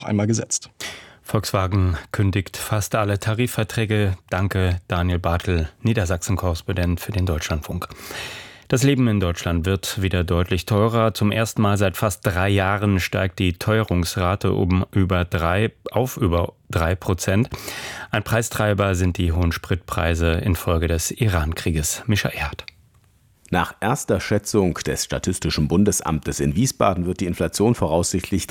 einmal gesetzt. Volkswagen kündigt fast alle Tarifverträge. Danke, Daniel Bartel, Niedersachsen-Korrespondent für den Deutschlandfunk. Das Leben in Deutschland wird wieder deutlich teurer. Zum ersten Mal seit fast 3 Jahren steigt die Teuerungsrate auf über 3%. Ein Preistreiber sind die hohen Spritpreise infolge des Iran-Krieges. Mischa Erhardt. Nach erster Schätzung des Statistischen Bundesamtes in Wiesbaden wird die Inflation voraussichtlich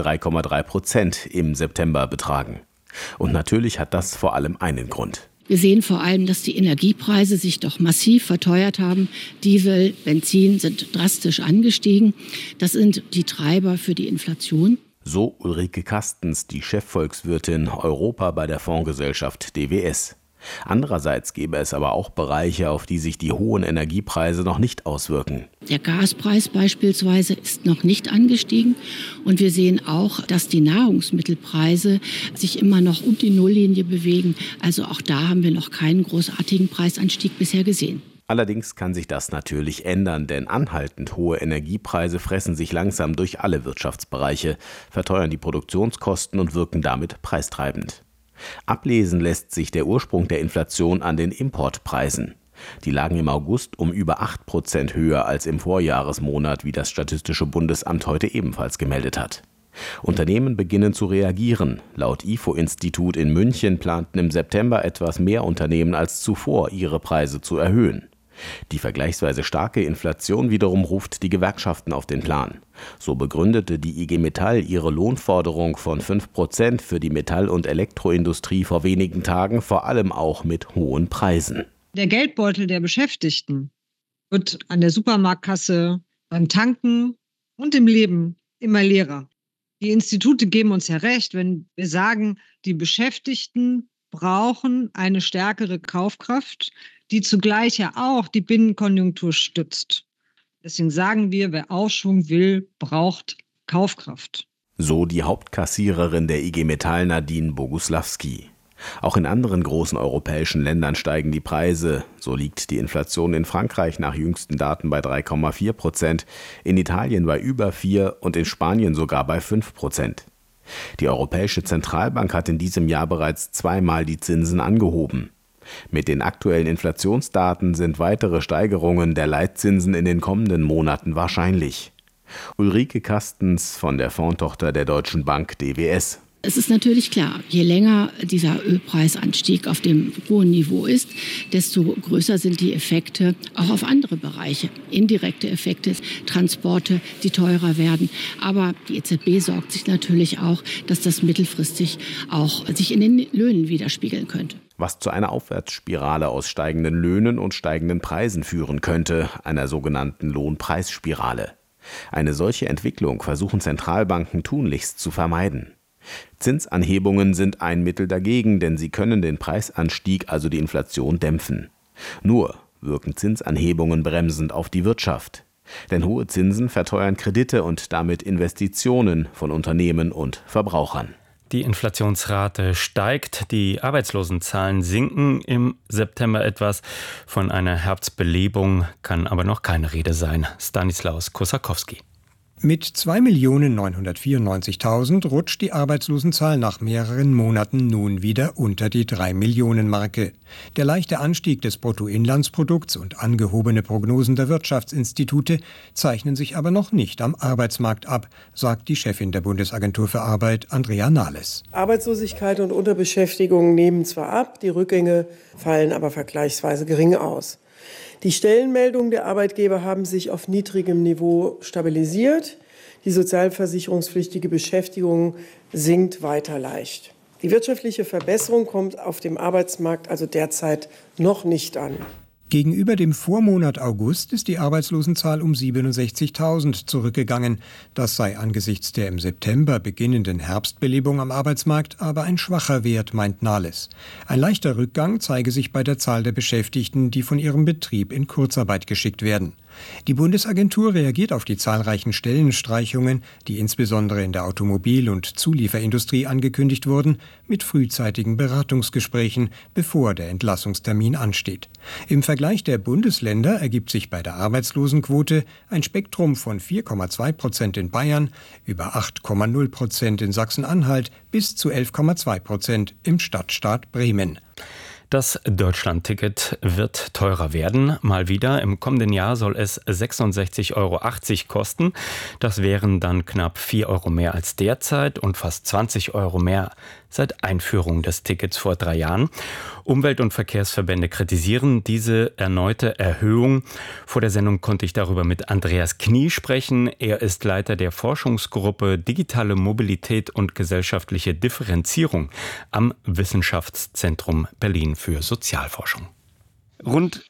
3,3% im September betragen. Und natürlich hat das vor allem einen Grund. Wir sehen vor allem, dass die Energiepreise sich doch massiv verteuert haben. Diesel, Benzin sind drastisch angestiegen. Das sind die Treiber für die Inflation. So Ulrike Kastens, die Chefvolkswirtin Europa bei der Fondsgesellschaft DWS. Andererseits gäbe es aber auch Bereiche, auf die sich die hohen Energiepreise noch nicht auswirken. Der Gaspreis beispielsweise ist noch nicht angestiegen. Und wir sehen auch, dass die Nahrungsmittelpreise sich immer noch um die Nulllinie bewegen. Also auch da haben wir noch keinen großartigen Preisanstieg bisher gesehen. Allerdings kann sich das natürlich ändern, denn anhaltend hohe Energiepreise fressen sich langsam durch alle Wirtschaftsbereiche, verteuern die Produktionskosten und wirken damit preistreibend. Ablesen lässt sich der Ursprung der Inflation an den Importpreisen. Die lagen im August um über 8% höher als im Vorjahresmonat, wie das Statistische Bundesamt heute ebenfalls gemeldet hat. Unternehmen beginnen zu reagieren. Laut IFO-Institut in München planten im September etwas mehr Unternehmen als zuvor, ihre Preise zu erhöhen. Die vergleichsweise starke Inflation wiederum ruft die Gewerkschaften auf den Plan. So begründete die IG Metall ihre Lohnforderung von 5% für die Metall- und Elektroindustrie vor wenigen Tagen vor allem auch mit hohen Preisen. Der Geldbeutel der Beschäftigten wird an der Supermarktkasse, beim Tanken und im Leben immer leerer. Die Institute geben uns ja recht, wenn wir sagen, die Beschäftigten brauchen eine stärkere Kaufkraft, die zugleich ja auch die Binnenkonjunktur stützt. Deswegen sagen wir, wer Aufschwung will, braucht Kaufkraft. So die Hauptkassiererin der IG Metall Nadine Boguslawski. Auch in anderen großen europäischen Ländern steigen die Preise. So liegt die Inflation in Frankreich nach jüngsten Daten bei 3,4%, in Italien bei über 4% und in Spanien sogar bei 5%. Die Europäische Zentralbank hat in diesem Jahr bereits 2-mal die Zinsen angehoben. Mit den aktuellen Inflationsdaten sind weitere Steigerungen der Leitzinsen in den kommenden Monaten wahrscheinlich. Ulrike Kastens von der Fondstochter der Deutschen Bank DWS. Es ist natürlich klar, je länger dieser Ölpreisanstieg auf dem hohen Niveau ist, desto größer sind die Effekte auch auf andere Bereiche. Indirekte Effekte, Transporte, die teurer werden. Aber die EZB sorgt sich natürlich auch, dass das mittelfristig auch sich in den Löhnen widerspiegeln könnte. Was zu einer Aufwärtsspirale aus steigenden Löhnen und steigenden Preisen führen könnte, einer sogenannten Lohnpreisspirale. Eine solche Entwicklung versuchen Zentralbanken tunlichst zu vermeiden. Zinsanhebungen sind ein Mittel dagegen, denn sie können den Preisanstieg, also die Inflation, dämpfen. Nur wirken Zinsanhebungen bremsend auf die Wirtschaft. Denn hohe Zinsen verteuern Kredite und damit Investitionen von Unternehmen und Verbrauchern. Die Inflationsrate steigt, die Arbeitslosenzahlen sinken im September etwas. Von einer Herbstbelebung kann aber noch keine Rede sein. Stanislaus Kosakowski. Mit 2.994.000 rutscht die Arbeitslosenzahl nach mehreren Monaten nun wieder unter die 3-Millionen-Marke. Der leichte Anstieg des Bruttoinlandsprodukts und angehobene Prognosen der Wirtschaftsinstitute zeichnen sich aber noch nicht am Arbeitsmarkt ab, sagt die Chefin der Bundesagentur für Arbeit, Andrea Nahles. Arbeitslosigkeit und Unterbeschäftigung nehmen zwar ab, die Rückgänge fallen aber vergleichsweise gering aus. Die Stellenmeldungen der Arbeitgeber haben sich auf niedrigem Niveau stabilisiert. Die sozialversicherungspflichtige Beschäftigung sinkt weiter leicht. Die wirtschaftliche Verbesserung kommt auf dem Arbeitsmarkt also derzeit noch nicht an. Gegenüber dem Vormonat August ist die Arbeitslosenzahl um 67.000 zurückgegangen. Das sei angesichts der im September beginnenden Herbstbelebung am Arbeitsmarkt aber ein schwacher Wert, meint Nahles. Ein leichter Rückgang zeige sich bei der Zahl der Beschäftigten, die von ihrem Betrieb in Kurzarbeit geschickt werden. Die Bundesagentur reagiert auf die zahlreichen Stellenstreichungen, die insbesondere in der Automobil- und Zulieferindustrie angekündigt wurden, mit frühzeitigen Beratungsgesprächen, bevor der Entlassungstermin ansteht. Im Vergleich der Bundesländer ergibt sich bei der Arbeitslosenquote ein Spektrum von 4,2% in Bayern, über 8,0% in Sachsen-Anhalt bis zu 11,2% im Stadtstaat Bremen. Das Deutschlandticket wird teurer werden. Mal wieder. Im kommenden Jahr soll es 66,80 € kosten. Das wären dann knapp 4 € mehr als derzeit und fast 20 € mehr seit Einführung des Tickets vor 3 Jahren. Umwelt- und Verkehrsverbände kritisieren diese erneute Erhöhung. Vor der Sendung konnte ich darüber mit Andreas Knie sprechen. Er ist Leiter der Forschungsgruppe Digitale Mobilität und gesellschaftliche Differenzierung am Wissenschaftszentrum Berlin für Sozialforschung. Rund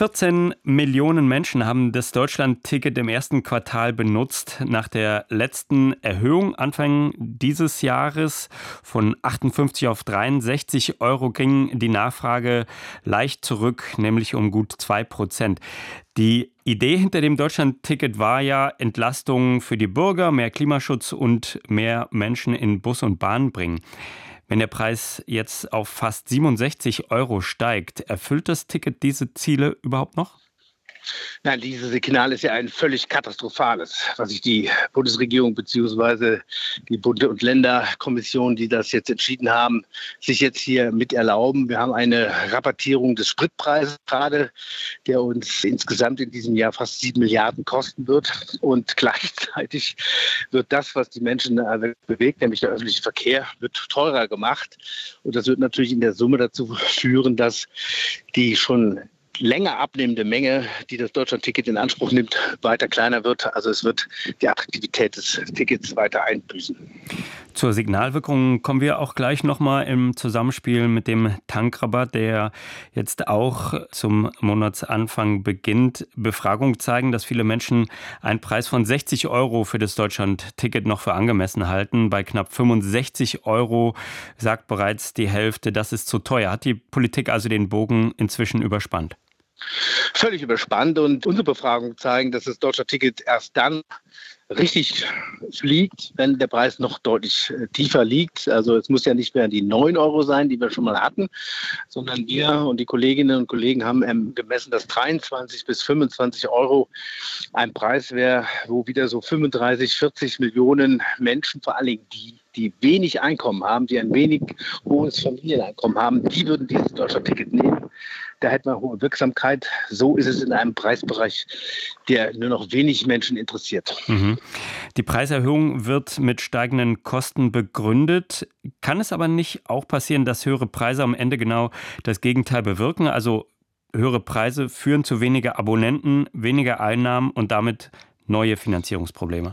14 Millionen Menschen haben das Deutschland-Ticket im ersten Quartal benutzt. Nach der letzten Erhöhung Anfang dieses Jahres von 58 auf 63 € ging die Nachfrage leicht zurück, nämlich um gut 2%. Die Idee hinter dem Deutschland-Ticket war ja, Entlastung für die Bürger, mehr Klimaschutz und mehr Menschen in Bus und Bahn bringen. Wenn der Preis jetzt auf fast 67 € steigt, erfüllt das Ticket diese Ziele überhaupt noch? Nein, dieses Signal ist ja ein völlig katastrophales, was sich die Bundesregierung bzw. die Bund- und Länderkommission, die das jetzt entschieden haben, sich jetzt hier mit erlauben. Wir haben eine Rabattierung des Spritpreises gerade, der uns insgesamt in diesem Jahr fast 7 Milliarden kosten wird. Und gleichzeitig wird das, was die Menschen bewegt, nämlich der öffentliche Verkehr, wird teurer gemacht. Und das wird natürlich in der Summe dazu führen, dass die schon länger abnehmende Menge, die das Deutschland-Ticket in Anspruch nimmt, weiter kleiner wird. Also es wird die Attraktivität des Tickets weiter einbüßen. Zur Signalwirkung kommen wir auch gleich nochmal im Zusammenspiel mit dem Tankrabatt, der jetzt auch zum Monatsanfang beginnt. Befragungen zeigen, dass viele Menschen einen Preis von 60 € für das Deutschland-Ticket noch für angemessen halten. Bei knapp 65 € sagt bereits die Hälfte, das ist zu teuer. Hat die Politik also den Bogen inzwischen überspannt? Völlig überspannt, und unsere Befragungen zeigen, dass das Deutschland-Ticket erst dann richtig fliegt, wenn der Preis noch deutlich tiefer liegt. Also es muss ja nicht mehr die 9 € sein, die wir schon mal hatten, sondern wir und die Kolleginnen und Kollegen haben gemessen, dass 23 bis 25 € ein Preis wäre, wo wieder so 35, 40 Millionen Menschen, vor allen Dingen die wenig Einkommen haben, die ein wenig hohes Familieneinkommen haben, die würden dieses Deutschland-Ticket nehmen. Da hätten wir hohe Wirksamkeit. So ist es in einem Preisbereich, der nur noch wenig Menschen interessiert. Die Preiserhöhung wird mit steigenden Kosten begründet. Kann es aber nicht auch passieren, dass höhere Preise am Ende genau das Gegenteil bewirken? Also höhere Preise führen zu weniger Abonnenten, weniger Einnahmen und damit neue Finanzierungsprobleme?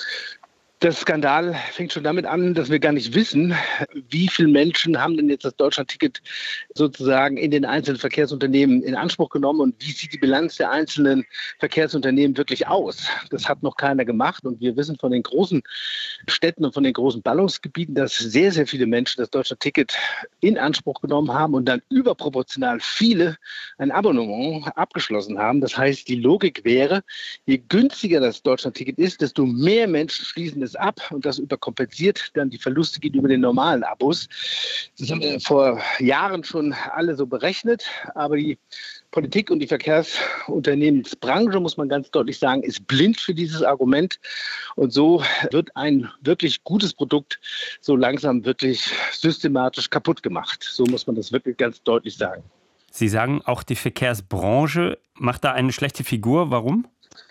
Der Skandal fängt schon damit an, dass wir gar nicht wissen, wie viele Menschen haben denn jetzt das Deutschland-Ticket sozusagen in den einzelnen Verkehrsunternehmen in Anspruch genommen und wie sieht die Bilanz der einzelnen Verkehrsunternehmen wirklich aus. Das hat noch keiner gemacht, und wir wissen von den großen Städten und von den großen Ballungsgebieten, dass sehr, sehr viele Menschen das Deutschland-Ticket in Anspruch genommen haben und dann überproportional viele ein Abonnement abgeschlossen haben. Das heißt, die Logik wäre, je günstiger das Deutschland-Ticket ist, desto mehr Menschen schließen es ab, und das überkompensiert dann die Verluste gegenüber den normalen Abos. Das haben wir vor Jahren schon alle so berechnet, aber die Politik und die Verkehrsunternehmensbranche, muss man ganz deutlich sagen, ist blind für dieses Argument, und so wird ein wirklich gutes Produkt so langsam wirklich systematisch kaputt gemacht. So muss man das wirklich ganz deutlich sagen. Sie sagen, auch die Verkehrsbranche macht da eine schlechte Figur. Warum?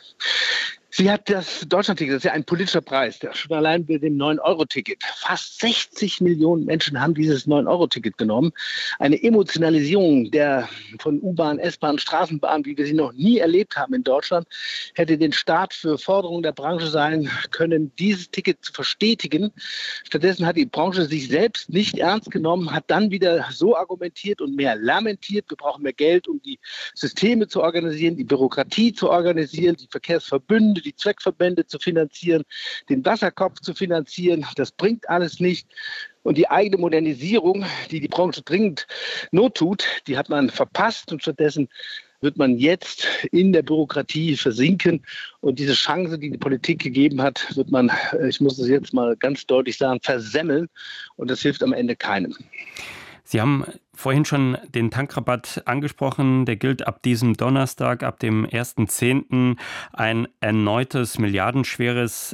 Sie hat das Deutschland-Ticket, das ist ja ein politischer Preis, schon allein mit dem 9-Euro-Ticket. Fast 60 Millionen Menschen haben dieses 9-Euro-Ticket genommen. Eine Emotionalisierung von U-Bahn, S-Bahn, Straßenbahn, wie wir sie noch nie erlebt haben in Deutschland, hätte den Start für Forderungen der Branche sein können, dieses Ticket zu verstetigen. Stattdessen hat die Branche sich selbst nicht ernst genommen, hat dann wieder so argumentiert und mehr lamentiert. Wir brauchen mehr Geld, um die Systeme zu organisieren, die Bürokratie zu organisieren, die Verkehrsverbünde, die Zweckverbände zu finanzieren, den Wasserkopf zu finanzieren. Das bringt alles nicht. Und die eigene Modernisierung, die die Branche dringend not tut, die hat man verpasst und stattdessen wird man jetzt in der Bürokratie versinken. Und diese Chance, die die Politik gegeben hat, wird man, ich muss es jetzt mal ganz deutlich sagen, versemmeln. Und das hilft am Ende keinem. Sie haben vorhin schon den Tankrabatt angesprochen. Der gilt ab diesem Donnerstag, ab dem 1.10. ein erneutes milliardenschweres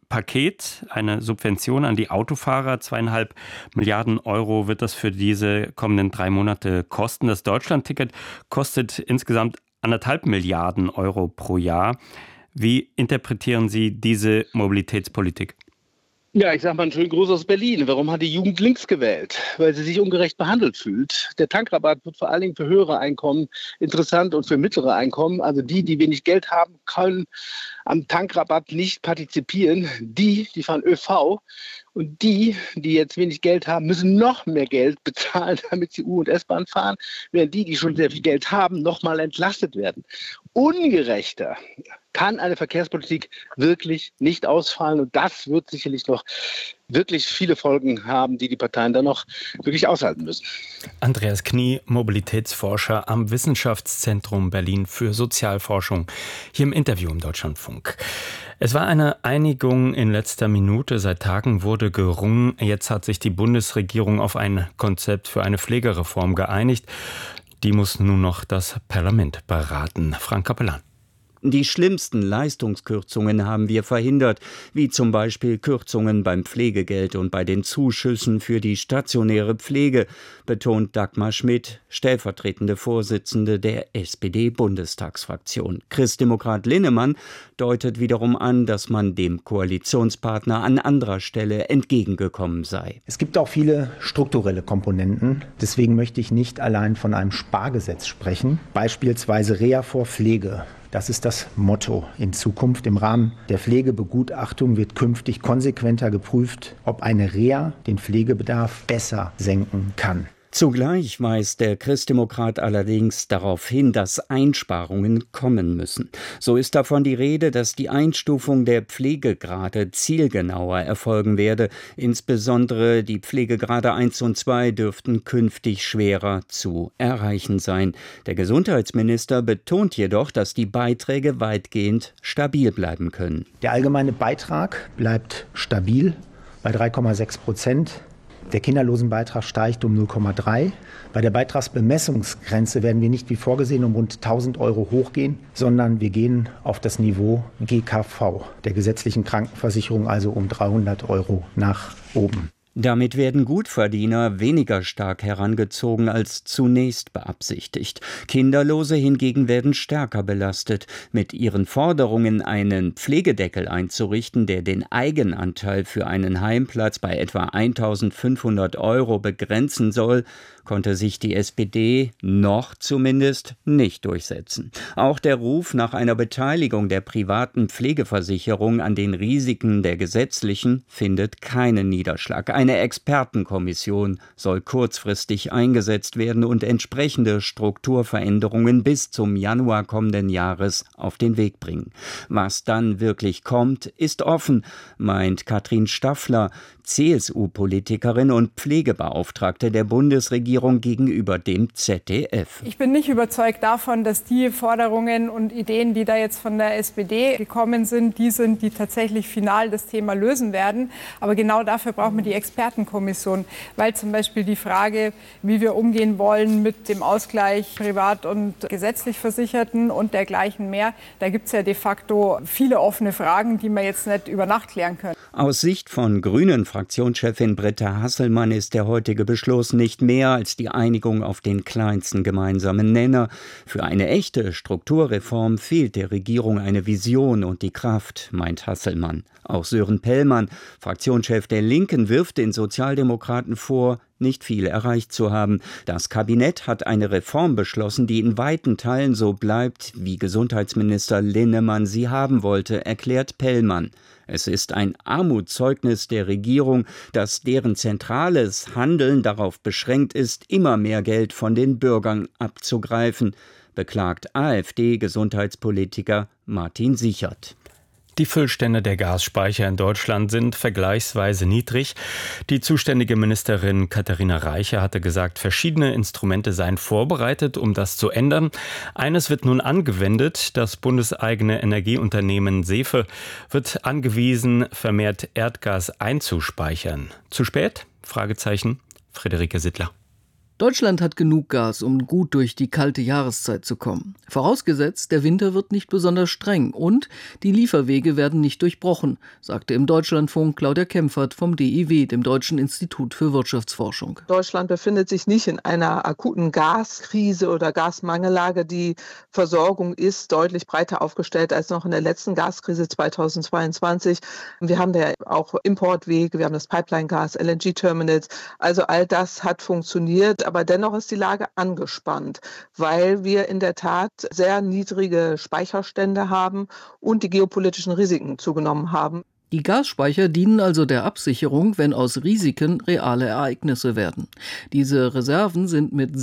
Paket, eine Subvention an die Autofahrer. 2,5 Milliarden Euro wird das für diese kommenden 3 Monate kosten. Das Deutschlandticket kostet insgesamt 1,5 Milliarden Euro pro Jahr. Wie interpretieren Sie diese Mobilitätspolitik? Ja, ich sage mal einen schönen Gruß aus Berlin. Warum hat die Jugend links gewählt? Weil sie sich ungerecht behandelt fühlt. Der Tankrabatt wird vor allen Dingen für höhere Einkommen interessant und für mittlere Einkommen. Also die wenig Geld haben, können am Tankrabatt nicht partizipieren. Die fahren ÖV. Und die jetzt wenig Geld haben, müssen noch mehr Geld bezahlen, damit sie U- und S-Bahn fahren, während die schon sehr viel Geld haben, nochmal entlastet werden. Ungerechter kann eine Verkehrspolitik wirklich nicht ausfallen. Und das wird sicherlich noch wirklich viele Folgen haben, die Parteien dann noch wirklich aushalten müssen. Andreas Knie, Mobilitätsforscher am Wissenschaftszentrum Berlin für Sozialforschung, hier im Interview im Deutschlandfunk. Es war eine Einigung in letzter Minute. Seit Tagen wurde gerungen. Jetzt hat sich die Bundesregierung auf ein Konzept für eine Pflegereform geeinigt. Die muss nun noch das Parlament beraten. Frank Kapellan. Die schlimmsten Leistungskürzungen haben wir verhindert, wie zum Beispiel Kürzungen beim Pflegegeld und bei den Zuschüssen für die stationäre Pflege, betont Dagmar Schmidt, stellvertretende Vorsitzende der SPD-Bundestagsfraktion. Christdemokrat Linnemann deutet wiederum an, dass man dem Koalitionspartner an anderer Stelle entgegengekommen sei. Es gibt auch viele strukturelle Komponenten. Deswegen möchte ich nicht allein von einem Spargesetz sprechen. Beispielsweise Reha vor Pflege. Das ist das Motto in Zukunft. Im Rahmen der Pflegebegutachtung wird künftig konsequenter geprüft, ob eine Reha den Pflegebedarf besser senken kann. Zugleich weist der Christdemokrat allerdings darauf hin, dass Einsparungen kommen müssen. So ist davon die Rede, dass die Einstufung der Pflegegrade zielgenauer erfolgen werde. Insbesondere die Pflegegrade 1 und 2 dürften künftig schwerer zu erreichen sein. Der Gesundheitsminister betont jedoch, dass die Beiträge weitgehend stabil bleiben können. Der allgemeine Beitrag bleibt stabil bei 3,6%. Der Kinderlosenbeitrag steigt um 0,3. Bei der Beitragsbemessungsgrenze werden wir nicht wie vorgesehen um rund 1.000 Euro hochgehen, sondern wir gehen auf das Niveau GKV, der gesetzlichen Krankenversicherung, also um 300 Euro nach oben. Damit werden Gutverdiener weniger stark herangezogen als zunächst beabsichtigt. Kinderlose hingegen werden stärker belastet. Mit ihren Forderungen, einen Pflegedeckel einzurichten, der den Eigenanteil für einen Heimplatz bei etwa 1.500 Euro begrenzen soll, konnte sich die SPD noch zumindest nicht durchsetzen. Auch der Ruf nach einer Beteiligung der privaten Pflegeversicherung an den Risiken der gesetzlichen findet keinen Niederschlag. Eine Expertenkommission soll kurzfristig eingesetzt werden und entsprechende Strukturveränderungen bis zum Januar kommenden Jahres auf den Weg bringen. Was dann wirklich kommt, ist offen, meint Katrin Staffler, CSU-Politikerin und Pflegebeauftragte der Bundesregierung gegenüber dem ZDF. Ich bin nicht überzeugt davon, dass die Forderungen und Ideen, die da jetzt von der SPD gekommen sind, die tatsächlich final das Thema lösen werden. Aber genau dafür braucht man die Expertenkommission, weil zum Beispiel die Frage, wie wir umgehen wollen mit dem Ausgleich privat und gesetzlich Versicherten und dergleichen mehr, da gibt es ja de facto viele offene Fragen, die wir jetzt nicht über Nacht klären können. Aus Sicht von Grünen Fraktionschefin Britta Hasselmann ist der heutige Beschluss nicht mehr als die Einigung auf den kleinsten gemeinsamen Nenner. Für eine echte Strukturreform fehlt der Regierung eine Vision und die Kraft, meint Hasselmann. Auch Sören Pellmann, Fraktionschef der Linken, wirft den Sozialdemokraten vor, nicht viel erreicht zu haben. Das Kabinett hat eine Reform beschlossen, die in weiten Teilen so bleibt, wie Gesundheitsminister Linnemann sie haben wollte, erklärt Pellmann. Es ist ein Armutszeugnis der Regierung, dass deren zentrales Handeln darauf beschränkt ist, immer mehr Geld von den Bürgern abzugreifen, beklagt AfD-Gesundheitspolitiker Martin Sichert. Die Füllstände der Gasspeicher in Deutschland sind vergleichsweise niedrig. Die zuständige Ministerin Katharina Reiche hatte gesagt, verschiedene Instrumente seien vorbereitet, um das zu ändern. Eines wird nun angewendet. Das bundeseigene Energieunternehmen SEFE wird angewiesen, vermehrt Erdgas einzuspeichern. Zu spät? Fragezeichen. Friederike Sittler. Deutschland hat genug Gas, um gut durch die kalte Jahreszeit zu kommen. Vorausgesetzt, der Winter wird nicht besonders streng und die Lieferwege werden nicht durchbrochen, sagte im Deutschlandfunk Claudia Kempfert vom DIW, dem Deutschen Institut für Wirtschaftsforschung. Deutschland befindet sich nicht in einer akuten Gaskrise oder Gasmangellage. Die Versorgung ist deutlich breiter aufgestellt als noch in der letzten Gaskrise 2022. Wir haben da auch Importwege, wir haben das Pipeline-Gas, LNG-Terminals. Also all das hat funktioniert. Aber dennoch ist die Lage angespannt, weil wir in der Tat sehr niedrige Speicherstände haben und die geopolitischen Risiken zugenommen haben. Die Gasspeicher dienen also der Absicherung, wenn aus Risiken reale Ereignisse werden. Diese Reserven sind mit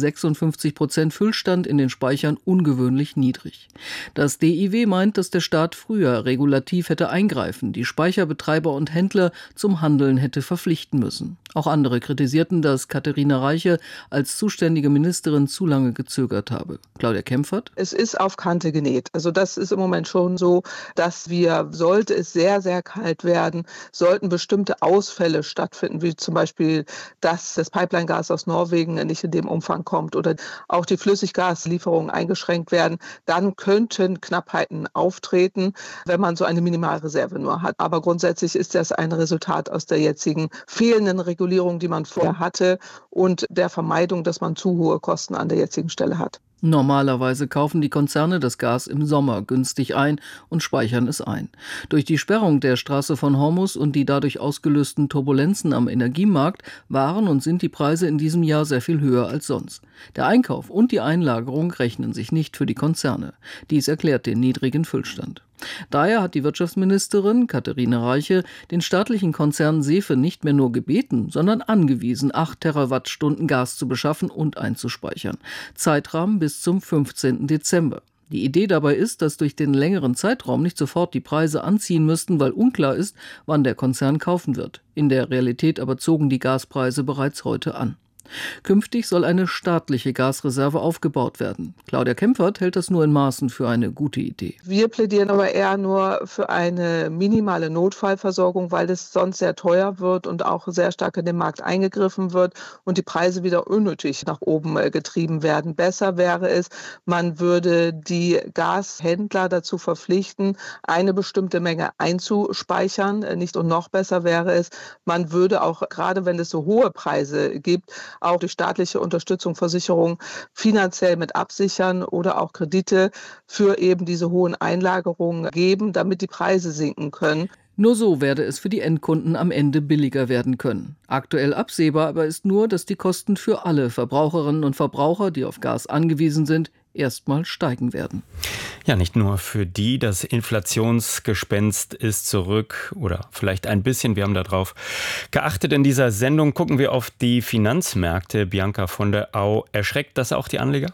56% Füllstand in den Speichern ungewöhnlich niedrig. Das DIW meint, dass der Staat früher regulativ hätte eingreifen, die Speicherbetreiber und Händler zum Handeln hätte verpflichten müssen. Auch andere kritisierten, dass Katharina Reiche als zuständige Ministerin zu lange gezögert habe. Claudia Kempfert? Es ist auf Kante genäht. Also das ist im Moment schon so, dass wir, sollte es sehr, sehr kalt werden, sollten bestimmte Ausfälle stattfinden, wie zum Beispiel, dass das Pipeline-Gas aus Norwegen nicht in dem Umfang kommt oder auch die Flüssiggaslieferungen eingeschränkt werden, dann könnten Knappheiten auftreten, wenn man so eine Minimalreserve nur hat. Aber grundsätzlich ist das ein Resultat aus der jetzigen fehlenden Regulierung, die man vorher hatte und der Vermeidung, dass man zu hohe Kosten an der jetzigen Stelle hat. Normalerweise kaufen die Konzerne das Gas im Sommer günstig ein und speichern es ein. Durch die Sperrung der Straße von Hormuz und die dadurch ausgelösten Turbulenzen am Energiemarkt waren und sind die Preise in diesem Jahr sehr viel höher als sonst. Der Einkauf und die Einlagerung rechnen sich nicht für die Konzerne. Dies erklärt den niedrigen Füllstand. Daher hat die Wirtschaftsministerin Katharina Reiche den staatlichen Konzern SEFE nicht mehr nur gebeten, sondern angewiesen, 8 Terawattstunden Gas zu beschaffen und einzuspeichern. Zeitrahmen bis zum 15. Dezember. Die Idee dabei ist, dass durch den längeren Zeitraum nicht sofort die Preise anziehen müssten, weil unklar ist, wann der Konzern kaufen wird. In der Realität aber zogen die Gaspreise bereits heute an. Künftig soll eine staatliche Gasreserve aufgebaut werden. Claudia Kempfert hält das nur in Maßen für eine gute Idee. Wir plädieren aber eher nur für eine minimale Notfallversorgung, weil es sonst sehr teuer wird und auch sehr stark in den Markt eingegriffen wird und die Preise wieder unnötig nach oben getrieben werden. Besser wäre es, man würde die Gashändler dazu verpflichten, eine bestimmte Menge einzuspeichern. Nicht und noch besser wäre es, man würde auch, gerade wenn es so hohe Preise gibt, auch durch staatliche Unterstützung, Versicherung finanziell mit absichern oder auch Kredite für eben diese hohen Einlagerungen geben, damit die Preise sinken können. Nur so werde es für die Endkunden am Ende billiger werden können. Aktuell absehbar aber ist nur, dass die Kosten für alle Verbraucherinnen und Verbraucher, die auf Gas angewiesen sind, erstmal steigen werden. Ja, nicht nur für die, das Inflationsgespenst ist zurück oder vielleicht ein bisschen, wir haben darauf geachtet in dieser Sendung. Gucken wir auf die Finanzmärkte. Bianca von der Au, erschreckt das auch die Anleger?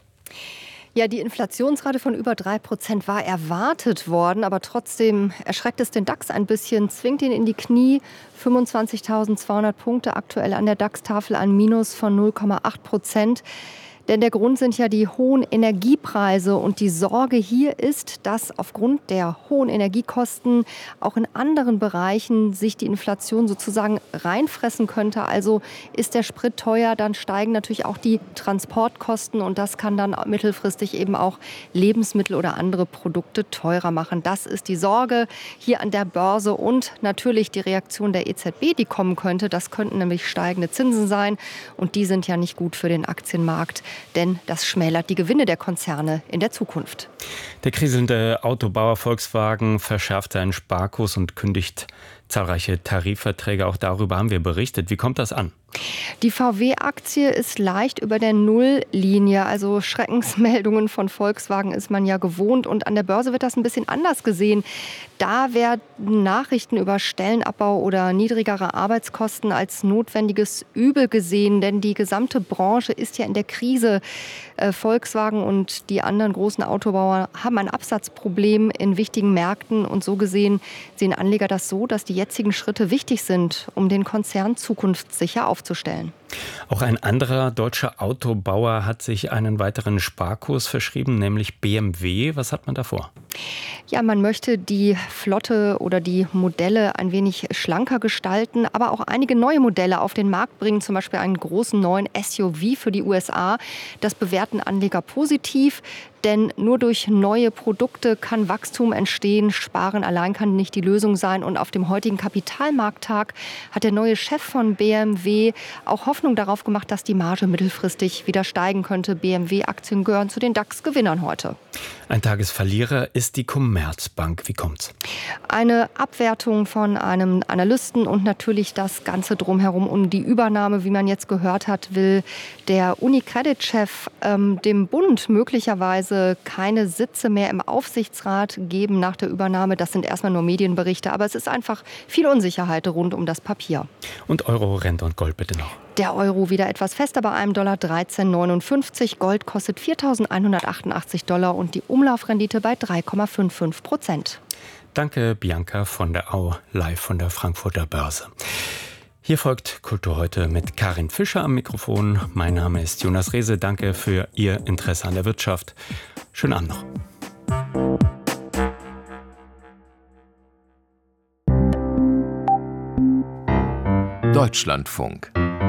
Ja, die Inflationsrate von über 3% war erwartet worden, aber trotzdem erschreckt es den DAX ein bisschen, zwingt ihn in die Knie. 25.200 Punkte aktuell an der DAX-Tafel, ein Minus von 0,8%. Denn der Grund sind ja die hohen Energiepreise und die Sorge hier ist, dass aufgrund der hohen Energiekosten auch in anderen Bereichen sich die Inflation sozusagen reinfressen könnte. Also ist der Sprit teuer, dann steigen natürlich auch die Transportkosten und das kann dann mittelfristig eben auch Lebensmittel oder andere Produkte teurer machen. Das ist die Sorge hier an der Börse und natürlich die Reaktion der EZB, die kommen könnte. Das könnten nämlich steigende Zinsen sein und die sind ja nicht gut für den Aktienmarkt. Denn das schmälert die Gewinne der Konzerne in der Zukunft. Der kriselnde Autobauer Volkswagen verschärft seinen Sparkurs und kündigt Zahlreiche Tarifverträge, auch darüber haben wir berichtet. Wie kommt das an? Die VW-Aktie ist leicht über der Nulllinie. Also Schreckensmeldungen von Volkswagen ist man ja gewohnt. Und an der Börse wird das ein bisschen anders gesehen. Da werden Nachrichten über Stellenabbau oder niedrigere Arbeitskosten als notwendiges Übel gesehen. Denn die gesamte Branche ist ja in der Krise. Volkswagen und die anderen großen Autobauer haben ein Absatzproblem in wichtigen Märkten. Und so gesehen sehen Anleger das so, dass die jetzigen Schritte wichtig sind, um den Konzern zukunftssicher aufzustellen. Auch ein anderer deutscher Autobauer hat sich einen weiteren Sparkurs verschrieben, nämlich BMW. Was hat man da vor? Ja, man möchte die Flotte oder die Modelle ein wenig schlanker gestalten, aber auch einige neue Modelle auf den Markt bringen, zum Beispiel einen großen neuen SUV für die USA. Das bewerten Anleger positiv, denn nur durch neue Produkte kann Wachstum entstehen. Sparen allein kann nicht die Lösung sein. Und auf dem heutigen Kapitalmarkttag hat der neue Chef von BMW auch Hoffnung darauf gemacht, dass die Marge mittelfristig wieder steigen könnte. BMW-Aktien gehören zu den DAX-Gewinnern heute. Ein Tagesverlierer ist die Commerzbank. Wie kommt's? Eine Abwertung von einem Analysten und natürlich das Ganze drumherum um die Übernahme, wie man jetzt gehört hat, will der UniCredit-Chef dem Bund möglicherweise keine Sitze mehr im Aufsichtsrat geben nach der Übernahme. Das sind erstmal nur Medienberichte, aber es ist einfach viel Unsicherheit rund um das Papier. Und Euro, Rente und Gold bitte noch. Der Euro wieder etwas fester bei einem Dollar 13,59. Gold kostet $4.188 und die Umlaufrendite bei 3,55%. Danke, Bianca von der Au, live von der Frankfurter Börse. Hier folgt Kultur heute mit Karin Fischer am Mikrofon. Mein Name ist Jonas Rehse. Danke für Ihr Interesse an der Wirtschaft. Schönen Abend noch. Deutschlandfunk.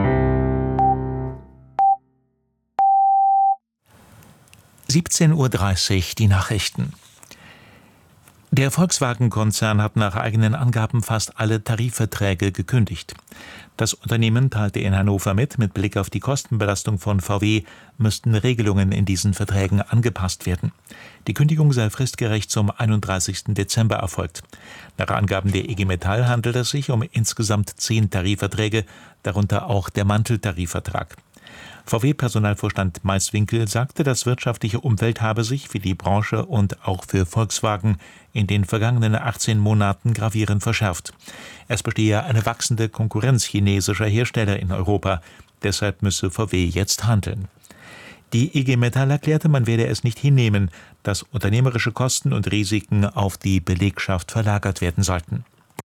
(17:30 die Nachrichten). Der Volkswagen-Konzern hat nach eigenen Angaben fast alle Tarifverträge gekündigt. Das Unternehmen teilte in Hannover mit Blick auf die Kostenbelastung von VW müssten Regelungen in diesen Verträgen angepasst werden. Die Kündigung sei fristgerecht zum 31. Dezember erfolgt. Nach Angaben der IG Metall handelt es sich um insgesamt 10 Tarifverträge, darunter auch der Manteltarifvertrag. VW-Personalvorstand Maiswinkel sagte, das wirtschaftliche Umfeld habe sich für die Branche und auch für Volkswagen in den vergangenen 18 Monaten gravierend verschärft. Es bestehe eine wachsende Konkurrenz chinesischer Hersteller in Europa. Deshalb müsse VW jetzt handeln. Die IG Metall erklärte, man werde es nicht hinnehmen, dass unternehmerische Kosten und Risiken auf die Belegschaft verlagert werden sollten.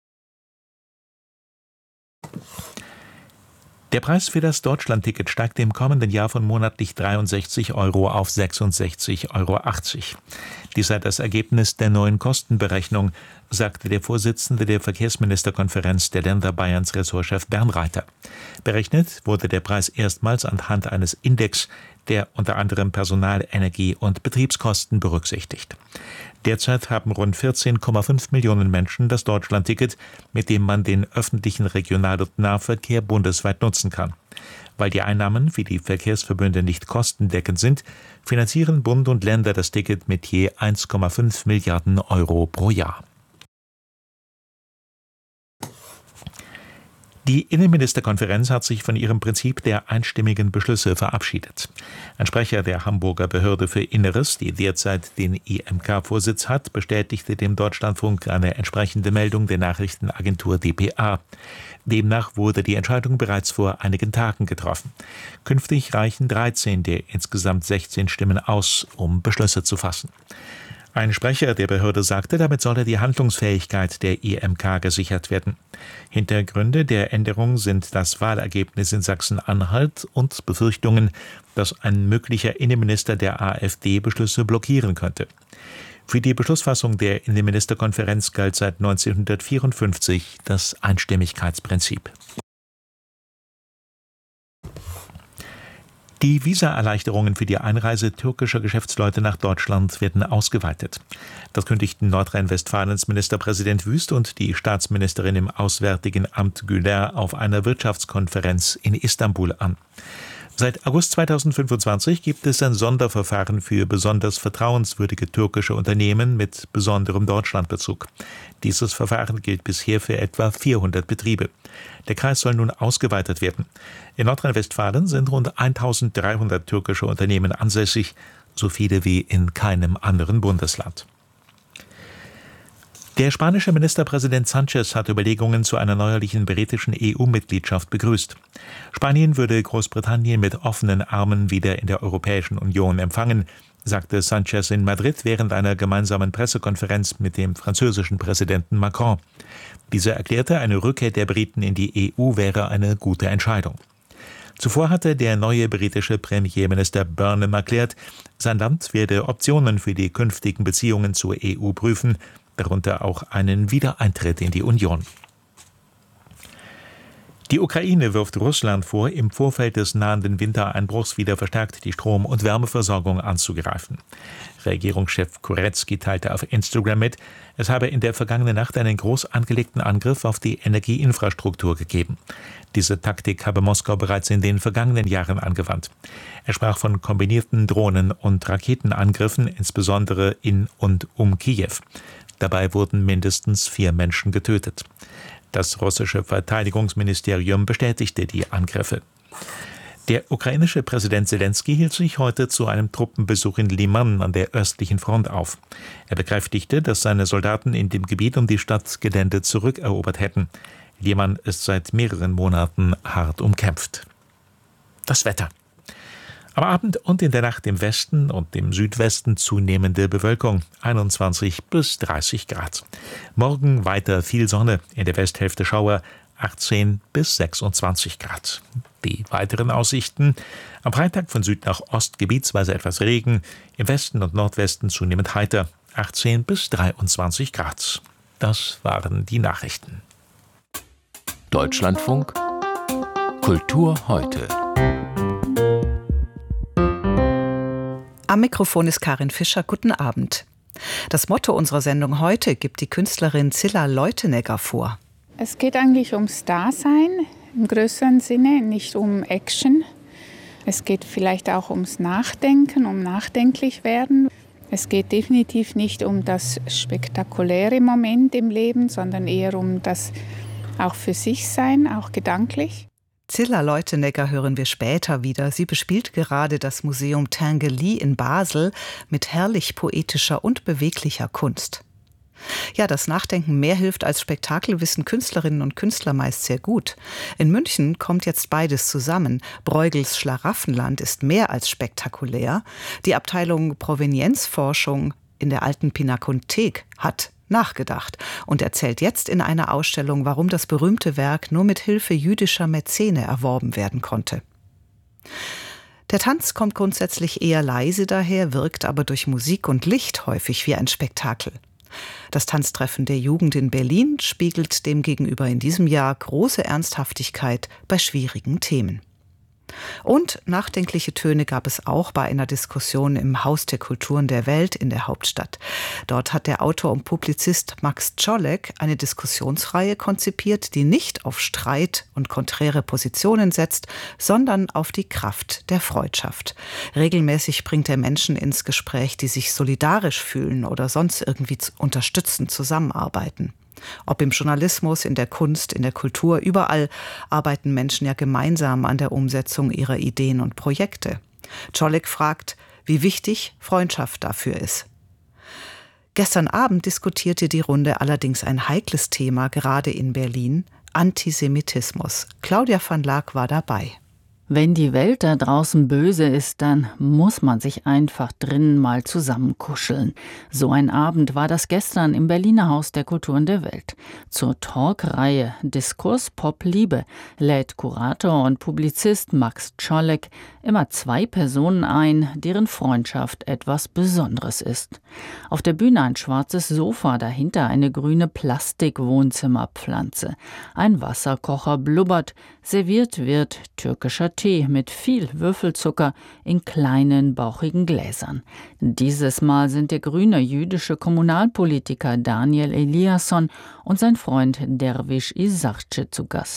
Der Preis für das Deutschlandticket steigt im kommenden Jahr von monatlich 63 € auf 66,80 €. Dies sei das Ergebnis der neuen Kostenberechnung, sagte der Vorsitzende der Verkehrsministerkonferenz der Länder Bayerns Ressortchef Bernreiter. Berechnet wurde der Preis erstmals anhand eines Index, der unter anderem Personal-, Energie- und Betriebskosten berücksichtigt. Derzeit haben rund 14,5 Millionen Menschen das Deutschlandticket, mit dem man den öffentlichen Regional- und Nahverkehr bundesweit nutzen kann. Weil die Einnahmen für die Verkehrsverbünde nicht kostendeckend sind, finanzieren Bund und Länder das Ticket mit je 1,5 Milliarden € pro Jahr. Die Innenministerkonferenz hat sich von ihrem Prinzip der einstimmigen Beschlüsse verabschiedet. Ein Sprecher der Hamburger Behörde für Inneres, die derzeit den IMK-Vorsitz hat, bestätigte dem Deutschlandfunk eine entsprechende Meldung der Nachrichtenagentur dpa. Demnach wurde die Entscheidung bereits vor einigen Tagen getroffen. Künftig reichen 13 der insgesamt 16 Stimmen aus, um Beschlüsse zu fassen. Ein Sprecher der Behörde sagte, damit solle die Handlungsfähigkeit der IMK gesichert werden. Hintergründe der Änderung sind das Wahlergebnis in Sachsen-Anhalt und Befürchtungen, dass ein möglicher Innenminister der AfD Beschlüsse blockieren könnte. Für die Beschlussfassung der Innenministerkonferenz galt seit 1954 das Einstimmigkeitsprinzip. Die Visaerleichterungen für die Einreise türkischer Geschäftsleute nach Deutschland werden ausgeweitet. Das kündigten Nordrhein-Westfalens Ministerpräsident Wüst und die Staatsministerin im Auswärtigen Amt Güler auf einer Wirtschaftskonferenz in Istanbul an. Seit August 2025 gibt es ein Sonderverfahren für besonders vertrauenswürdige türkische Unternehmen mit besonderem Deutschlandbezug. Dieses Verfahren gilt bisher für etwa 400 Betriebe. Der Kreis soll nun ausgeweitet werden. In Nordrhein-Westfalen sind rund 1300 türkische Unternehmen ansässig, so viele wie in keinem anderen Bundesland. Der spanische Ministerpräsident Sánchez hat Überlegungen zu einer neuerlichen britischen EU-Mitgliedschaft begrüßt. Spanien würde Großbritannien mit offenen Armen wieder in der Europäischen Union empfangen, sagte Sánchez in Madrid während einer gemeinsamen Pressekonferenz mit dem französischen Präsidenten Macron. Dieser erklärte, eine Rückkehr der Briten in die EU wäre eine gute Entscheidung. Zuvor hatte der neue britische Premierminister Burnham erklärt, sein Land werde Optionen für die künftigen Beziehungen zur EU prüfen, darunter auch einen Wiedereintritt in die Union. Die Ukraine wirft Russland vor, im Vorfeld des nahenden Wintereinbruchs wieder verstärkt die Strom- und Wärmeversorgung anzugreifen. Regierungschef Kuretsky teilte auf Instagram mit, es habe in der vergangenen Nacht einen groß angelegten Angriff auf die Energieinfrastruktur gegeben. Diese Taktik habe Moskau bereits in den vergangenen Jahren angewandt. Er sprach von kombinierten Drohnen- und Raketenangriffen, insbesondere in und um Kiew. Dabei wurden mindestens 4 Menschen getötet. Das russische Verteidigungsministerium bestätigte die Angriffe. Der ukrainische Präsident Selenskyj hielt sich heute zu einem Truppenbesuch in Liman an der östlichen Front auf. Er bekräftigte, dass seine Soldaten in dem Gebiet um die Stadt Gelände zurückerobert hätten. Liman ist seit mehreren Monaten hart umkämpft. Das Wetter. Am Abend und in der Nacht im Westen und im Südwesten zunehmende Bewölkung, 21 bis 30 Grad. Morgen weiter viel Sonne, in der Westhälfte Schauer, 18 bis 26 Grad. Die weiteren Aussichten: am Freitag von Süd nach Ost gebietsweise etwas Regen, im Westen und Nordwesten zunehmend heiter, 18 bis 23 Grad. Das waren die Nachrichten. Deutschlandfunk Kultur heute. Am Mikrofon ist Karin Fischer. Guten Abend. Das Motto unserer Sendung heute gibt die Künstlerin Cilla Leutenegger vor. Es geht eigentlich ums Dasein im größeren Sinne, nicht um Action. Es geht vielleicht auch ums Nachdenken, um nachdenklich werden. Es geht definitiv nicht um das spektakuläre Moment im Leben, sondern eher um das auch für sich sein, auch gedanklich. Cilla Leutenegger hören wir später wieder. Sie bespielt gerade das Museum Tinguely in Basel mit herrlich poetischer und beweglicher Kunst. Ja, das Nachdenken mehr hilft als Spektakel, wissen Künstlerinnen und Künstler meist sehr gut. In München kommt jetzt beides zusammen. Bruegels Schlaraffenland ist mehr als spektakulär. Die Abteilung Provenienzforschung in der Alten Pinakothek hat nachgedacht und erzählt jetzt in einer Ausstellung, warum das berühmte Werk nur mit Hilfe jüdischer Mäzene erworben werden konnte. Der Tanz kommt grundsätzlich eher leise daher, wirkt aber durch Musik und Licht häufig wie ein Spektakel. Das Tanztreffen der Jugend in Berlin spiegelt demgegenüber in diesem Jahr große Ernsthaftigkeit bei schwierigen Themen. Und nachdenkliche Töne gab es auch bei einer Diskussion im Haus der Kulturen der Welt in der Hauptstadt. Dort hat der Autor und Publizist Max Czolek eine Diskussionsreihe konzipiert, die nicht auf Streit und konträre Positionen setzt, sondern auf die Kraft der Freundschaft. Regelmäßig bringt er Menschen ins Gespräch, die sich solidarisch fühlen oder sonst irgendwie unterstützend zusammenarbeiten. Ob im Journalismus, in der Kunst, in der Kultur, überall arbeiten Menschen ja gemeinsam an der Umsetzung ihrer Ideen und Projekte. Czolek fragt, wie wichtig Freundschaft dafür ist. Gestern Abend diskutierte die Runde allerdings ein heikles Thema, gerade in Berlin: Antisemitismus. Claudia van Laak war dabei. Wenn die Welt da draußen böse ist, dann muss man sich einfach drinnen mal zusammenkuscheln. So ein Abend war das gestern im Berliner Haus der Kulturen der Welt. Zur Talkreihe Diskurs Pop Liebe lädt Kurator und Publizist Max Czolek immer 2 Personen ein, deren Freundschaft etwas Besonderes ist. Auf der Bühne ein schwarzes Sofa, dahinter eine grüne Plastik-Wohnzimmerpflanze. Ein Wasserkocher blubbert, serviert wird türkischer Tee mit viel Würfelzucker in kleinen, bauchigen Gläsern. Dieses Mal sind der grüne jüdische Kommunalpolitiker Daniel Eliasson und sein Freund Derwisch Isarce zu Gast.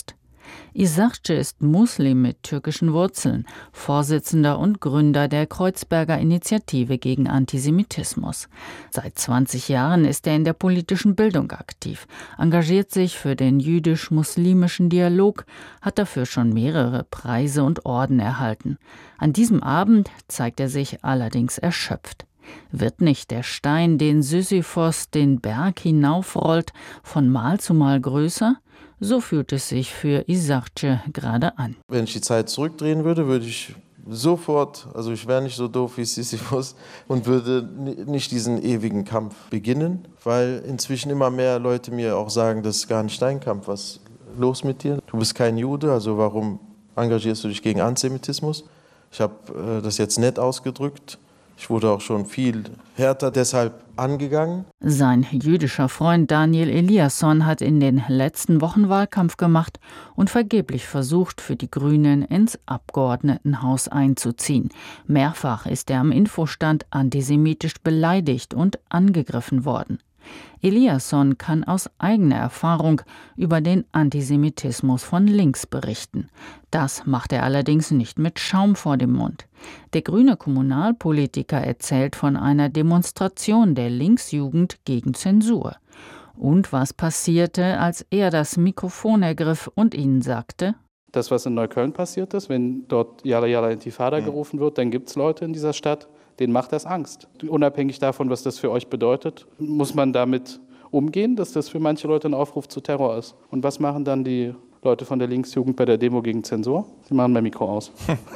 Isarce ist Muslim mit türkischen Wurzeln, Vorsitzender und Gründer der Kreuzberger Initiative gegen Antisemitismus. Seit 20 Jahren ist er in der politischen Bildung aktiv, engagiert sich für den jüdisch-muslimischen Dialog, hat dafür schon mehrere Preise und Orden erhalten. An diesem Abend zeigt er sich allerdings erschöpft. Wird nicht der Stein, den Sisyphos den Berg hinaufrollt, von Mal zu Mal größer? So fühlt es sich für Isarce gerade an. Wenn ich die Zeit zurückdrehen würde, würde ich sofort, also ich wäre nicht so doof wie Sisyphos und würde nicht diesen ewigen Kampf beginnen, weil inzwischen immer mehr Leute mir auch sagen, das ist gar nicht dein Kampf, was ist los mit dir? Du bist kein Jude, also warum engagierst du dich gegen Antisemitismus? Ich habe das jetzt nett ausgedrückt. Ich wurde auch schon viel härter deshalb angegangen. Sein jüdischer Freund Daniel Eliasson hat in den letzten Wochen Wahlkampf gemacht und vergeblich versucht, für die Grünen ins Abgeordnetenhaus einzuziehen. Mehrfach ist er am Infostand antisemitisch beleidigt und angegriffen worden. Eliasson kann aus eigener Erfahrung über den Antisemitismus von links berichten. Das macht er allerdings nicht mit Schaum vor dem Mund. Der grüne Kommunalpolitiker erzählt von einer Demonstration der Linksjugend gegen Zensur. Und was passierte, als er das Mikrofon ergriff und ihnen sagte: Das, was in Neukölln passiert ist, wenn dort Yalla Yalla Intifada gerufen wird, dann gibt es Leute in dieser Stadt, denen macht das Angst. Unabhängig davon, was das für euch bedeutet, muss man damit umgehen, dass das für manche Leute ein Aufruf zu Terror ist. Und was machen dann die Leute von der Linksjugend bei der Demo gegen Zensur? Sie machen mein Mikro aus.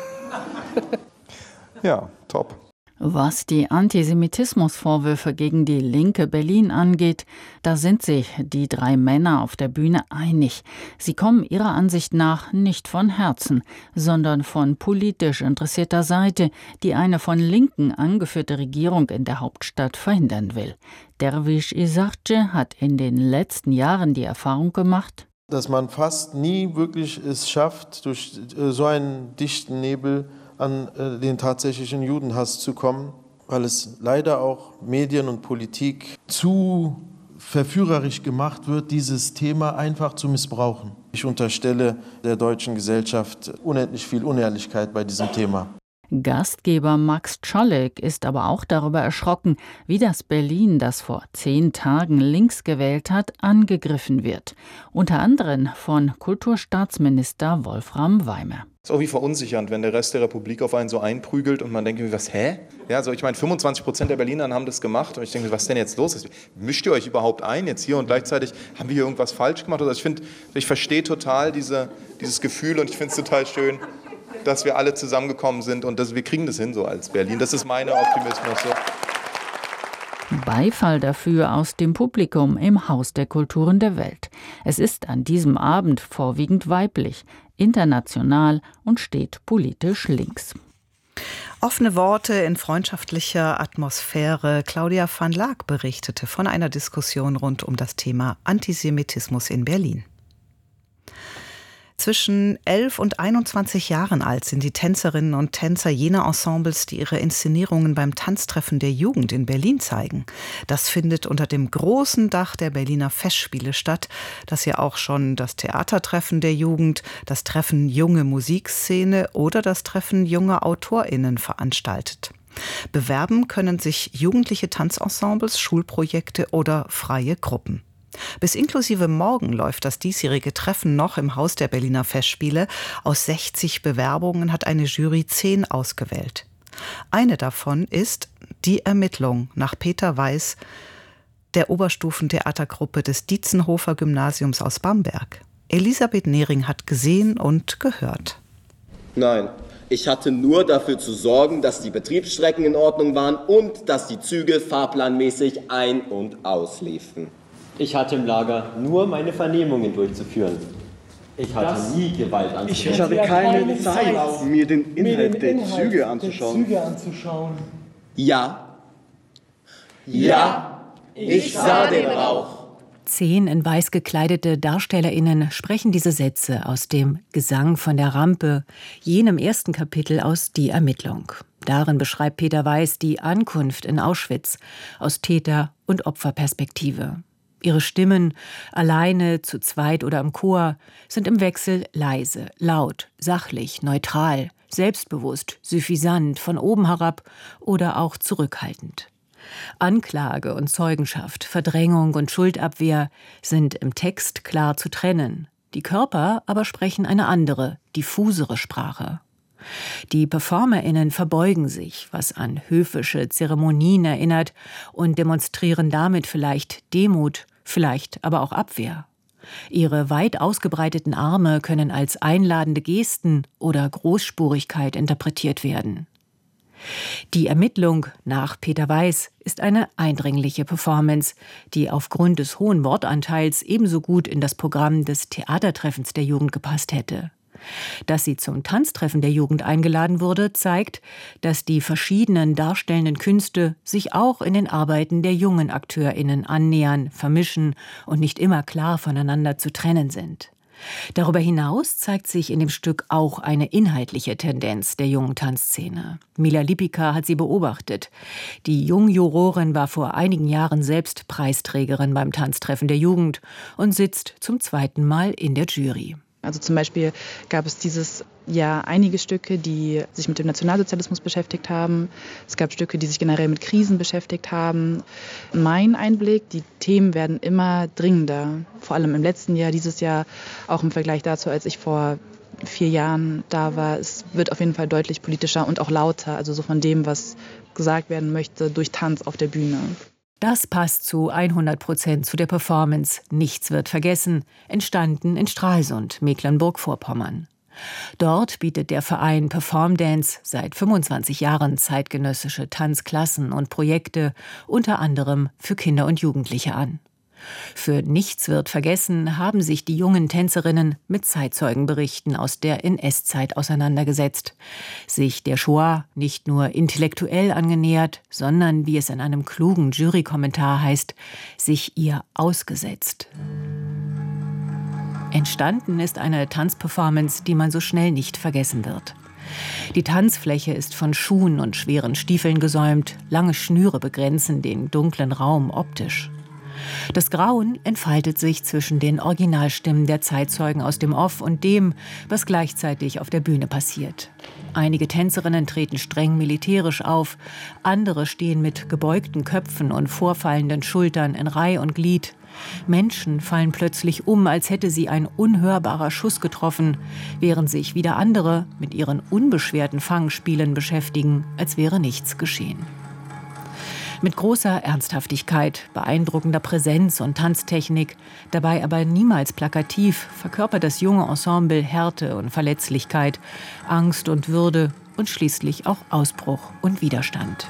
Ja, top. Was die Antisemitismusvorwürfe gegen die linke Berlin angeht, da sind sich die drei Männer auf der Bühne einig. Sie kommen ihrer Ansicht nach nicht von Herzen, sondern von politisch interessierter Seite, die eine von Linken angeführte Regierung in der Hauptstadt verhindern will. Derwisch Isarce hat in den letzten Jahren die Erfahrung gemacht, dass man fast nie wirklich es schafft, durch so einen dichten Nebel an den tatsächlichen Judenhass zu kommen, weil es leider auch Medien und Politik zu verführerisch gemacht wird, dieses Thema einfach zu missbrauchen. Ich unterstelle der deutschen Gesellschaft unendlich viel Unehrlichkeit bei diesem Thema. Gastgeber Max Czolek ist aber auch darüber erschrocken, wie das Berlin, das vor 10 Tagen links gewählt hat, angegriffen wird. Unter anderem von Kulturstaatsminister Wolfram Weimer. Es ist irgendwie verunsichernd, wenn der Rest der Republik auf einen so einprügelt und man denkt, was, hä? Ja, also ich meine, 25% der Berliner haben das gemacht und ich denke, was ist denn jetzt los? Mischt ihr euch überhaupt ein jetzt hier und gleichzeitig haben wir hier irgendwas falsch gemacht? Also ich verstehe total dieses Gefühl und ich finde es total schön, dass wir alle zusammengekommen sind und wir kriegen das hin so als Berlin. Das ist mein Optimismus. So. Beifall dafür aus dem Publikum im Haus der Kulturen der Welt. Es ist an diesem Abend vorwiegend weiblich, international und steht politisch links. Offene Worte in freundschaftlicher Atmosphäre. Claudia van Laak berichtete von einer Diskussion rund um das Thema Antisemitismus in Berlin. Zwischen 11 und 21 Jahren alt sind die Tänzerinnen und Tänzer jener Ensembles, die ihre Inszenierungen beim Tanztreffen der Jugend in Berlin zeigen. Das findet unter dem großen Dach der Berliner Festspiele statt, das ja auch schon das Theatertreffen der Jugend, das Treffen Junge Musikszene oder das Treffen junger AutorInnen veranstaltet. Bewerben können sich jugendliche Tanzensembles, Schulprojekte oder freie Gruppen. Bis inklusive morgen läuft das diesjährige Treffen noch im Haus der Berliner Festspiele. Aus 60 Bewerbungen hat eine Jury 10 ausgewählt. Eine davon ist Die Ermittlung nach Peter Weiß, der Oberstufentheatergruppe des Dietzenhofer Gymnasiums aus Bamberg. Elisabeth Nehring hat gesehen und gehört. Nein, ich hatte nur dafür zu sorgen, dass die Betriebsstrecken in Ordnung waren und dass die Züge fahrplanmäßig ein- und ausliefen. Ich hatte im Lager nur meine Vernehmungen durchzuführen. Ich hatte nie Gewalt anzuwenden. Ich hatte keine Zeit, mir den Inhalt der Züge anzuschauen. Ja. Ja, ich sah den Rauch. 10 in weiß gekleidete DarstellerInnen sprechen diese Sätze aus dem Gesang von der Rampe, jenem ersten Kapitel aus Die Ermittlung. Darin beschreibt Peter Weiß die Ankunft in Auschwitz aus Täter- und Opferperspektive. Ihre Stimmen, alleine, zu zweit oder im Chor, sind im Wechsel leise, laut, sachlich, neutral, selbstbewusst, suffisant, von oben herab oder auch zurückhaltend. Anklage und Zeugenschaft, Verdrängung und Schuldabwehr sind im Text klar zu trennen. Die Körper aber sprechen eine andere, diffusere Sprache. Die PerformerInnen verbeugen sich, was an höfische Zeremonien erinnert, und demonstrieren damit vielleicht Demut, vielleicht aber auch Abwehr. Ihre weit ausgebreiteten Arme können als einladende Gesten oder Großspurigkeit interpretiert werden. Die Ermittlung nach Peter Weiß ist eine eindringliche Performance, die aufgrund des hohen Wortanteils ebenso gut in das Programm des Theatertreffens der Jugend gepasst hätte. Dass sie zum Tanztreffen der Jugend eingeladen wurde, zeigt, dass die verschiedenen darstellenden Künste sich auch in den Arbeiten der jungen AkteurInnen annähern, vermischen und nicht immer klar voneinander zu trennen sind. Darüber hinaus zeigt sich in dem Stück auch eine inhaltliche Tendenz der jungen Tanzszene. Mila Lipika hat sie beobachtet. Die Jungjurorin war vor einigen Jahren selbst Preisträgerin beim Tanztreffen der Jugend und sitzt zum zweiten Mal in der Jury. Also zum Beispiel gab es dieses Jahr einige Stücke, die sich mit dem Nationalsozialismus beschäftigt haben. Es gab Stücke, die sich generell mit Krisen beschäftigt haben. Mein Einblick, die Themen werden immer dringender. Vor allem im letzten Jahr, dieses Jahr, auch im Vergleich dazu, als ich vor 4 Jahren da war. Es wird auf jeden Fall deutlich politischer und auch lauter. Also so von dem, was gesagt werden möchte, durch Tanz auf der Bühne. Das passt zu 100% zu der Performance Nichts wird vergessen, entstanden in Stralsund, Mecklenburg-Vorpommern. Dort bietet der Verein Performdance seit 25 Jahren zeitgenössische Tanzklassen und Projekte, unter anderem für Kinder und Jugendliche an. Für Nichts wird vergessen haben sich die jungen Tänzerinnen mit Zeitzeugenberichten aus der NS-Zeit auseinandergesetzt, sich der Shoah nicht nur intellektuell angenähert, sondern, wie es in einem klugen Jurykommentar heißt, sich ihr ausgesetzt. Entstanden ist eine Tanzperformance, die man so schnell nicht vergessen wird. Die Tanzfläche ist von Schuhen und schweren Stiefeln gesäumt, lange Schnüre begrenzen den dunklen Raum optisch. Das Grauen entfaltet sich zwischen den Originalstimmen der Zeitzeugen aus dem Off und dem, was gleichzeitig auf der Bühne passiert. Einige Tänzerinnen treten streng militärisch auf, andere stehen mit gebeugten Köpfen und vorfallenden Schultern in Reih und Glied. Menschen fallen plötzlich um, als hätte sie ein unhörbarer Schuss getroffen, während sich wieder andere mit ihren unbeschwerten Fangspielen beschäftigen, als wäre nichts geschehen. Mit großer Ernsthaftigkeit, beeindruckender Präsenz und Tanztechnik, dabei aber niemals plakativ, verkörpert das junge Ensemble Härte und Verletzlichkeit, Angst und Würde und schließlich auch Ausbruch und Widerstand.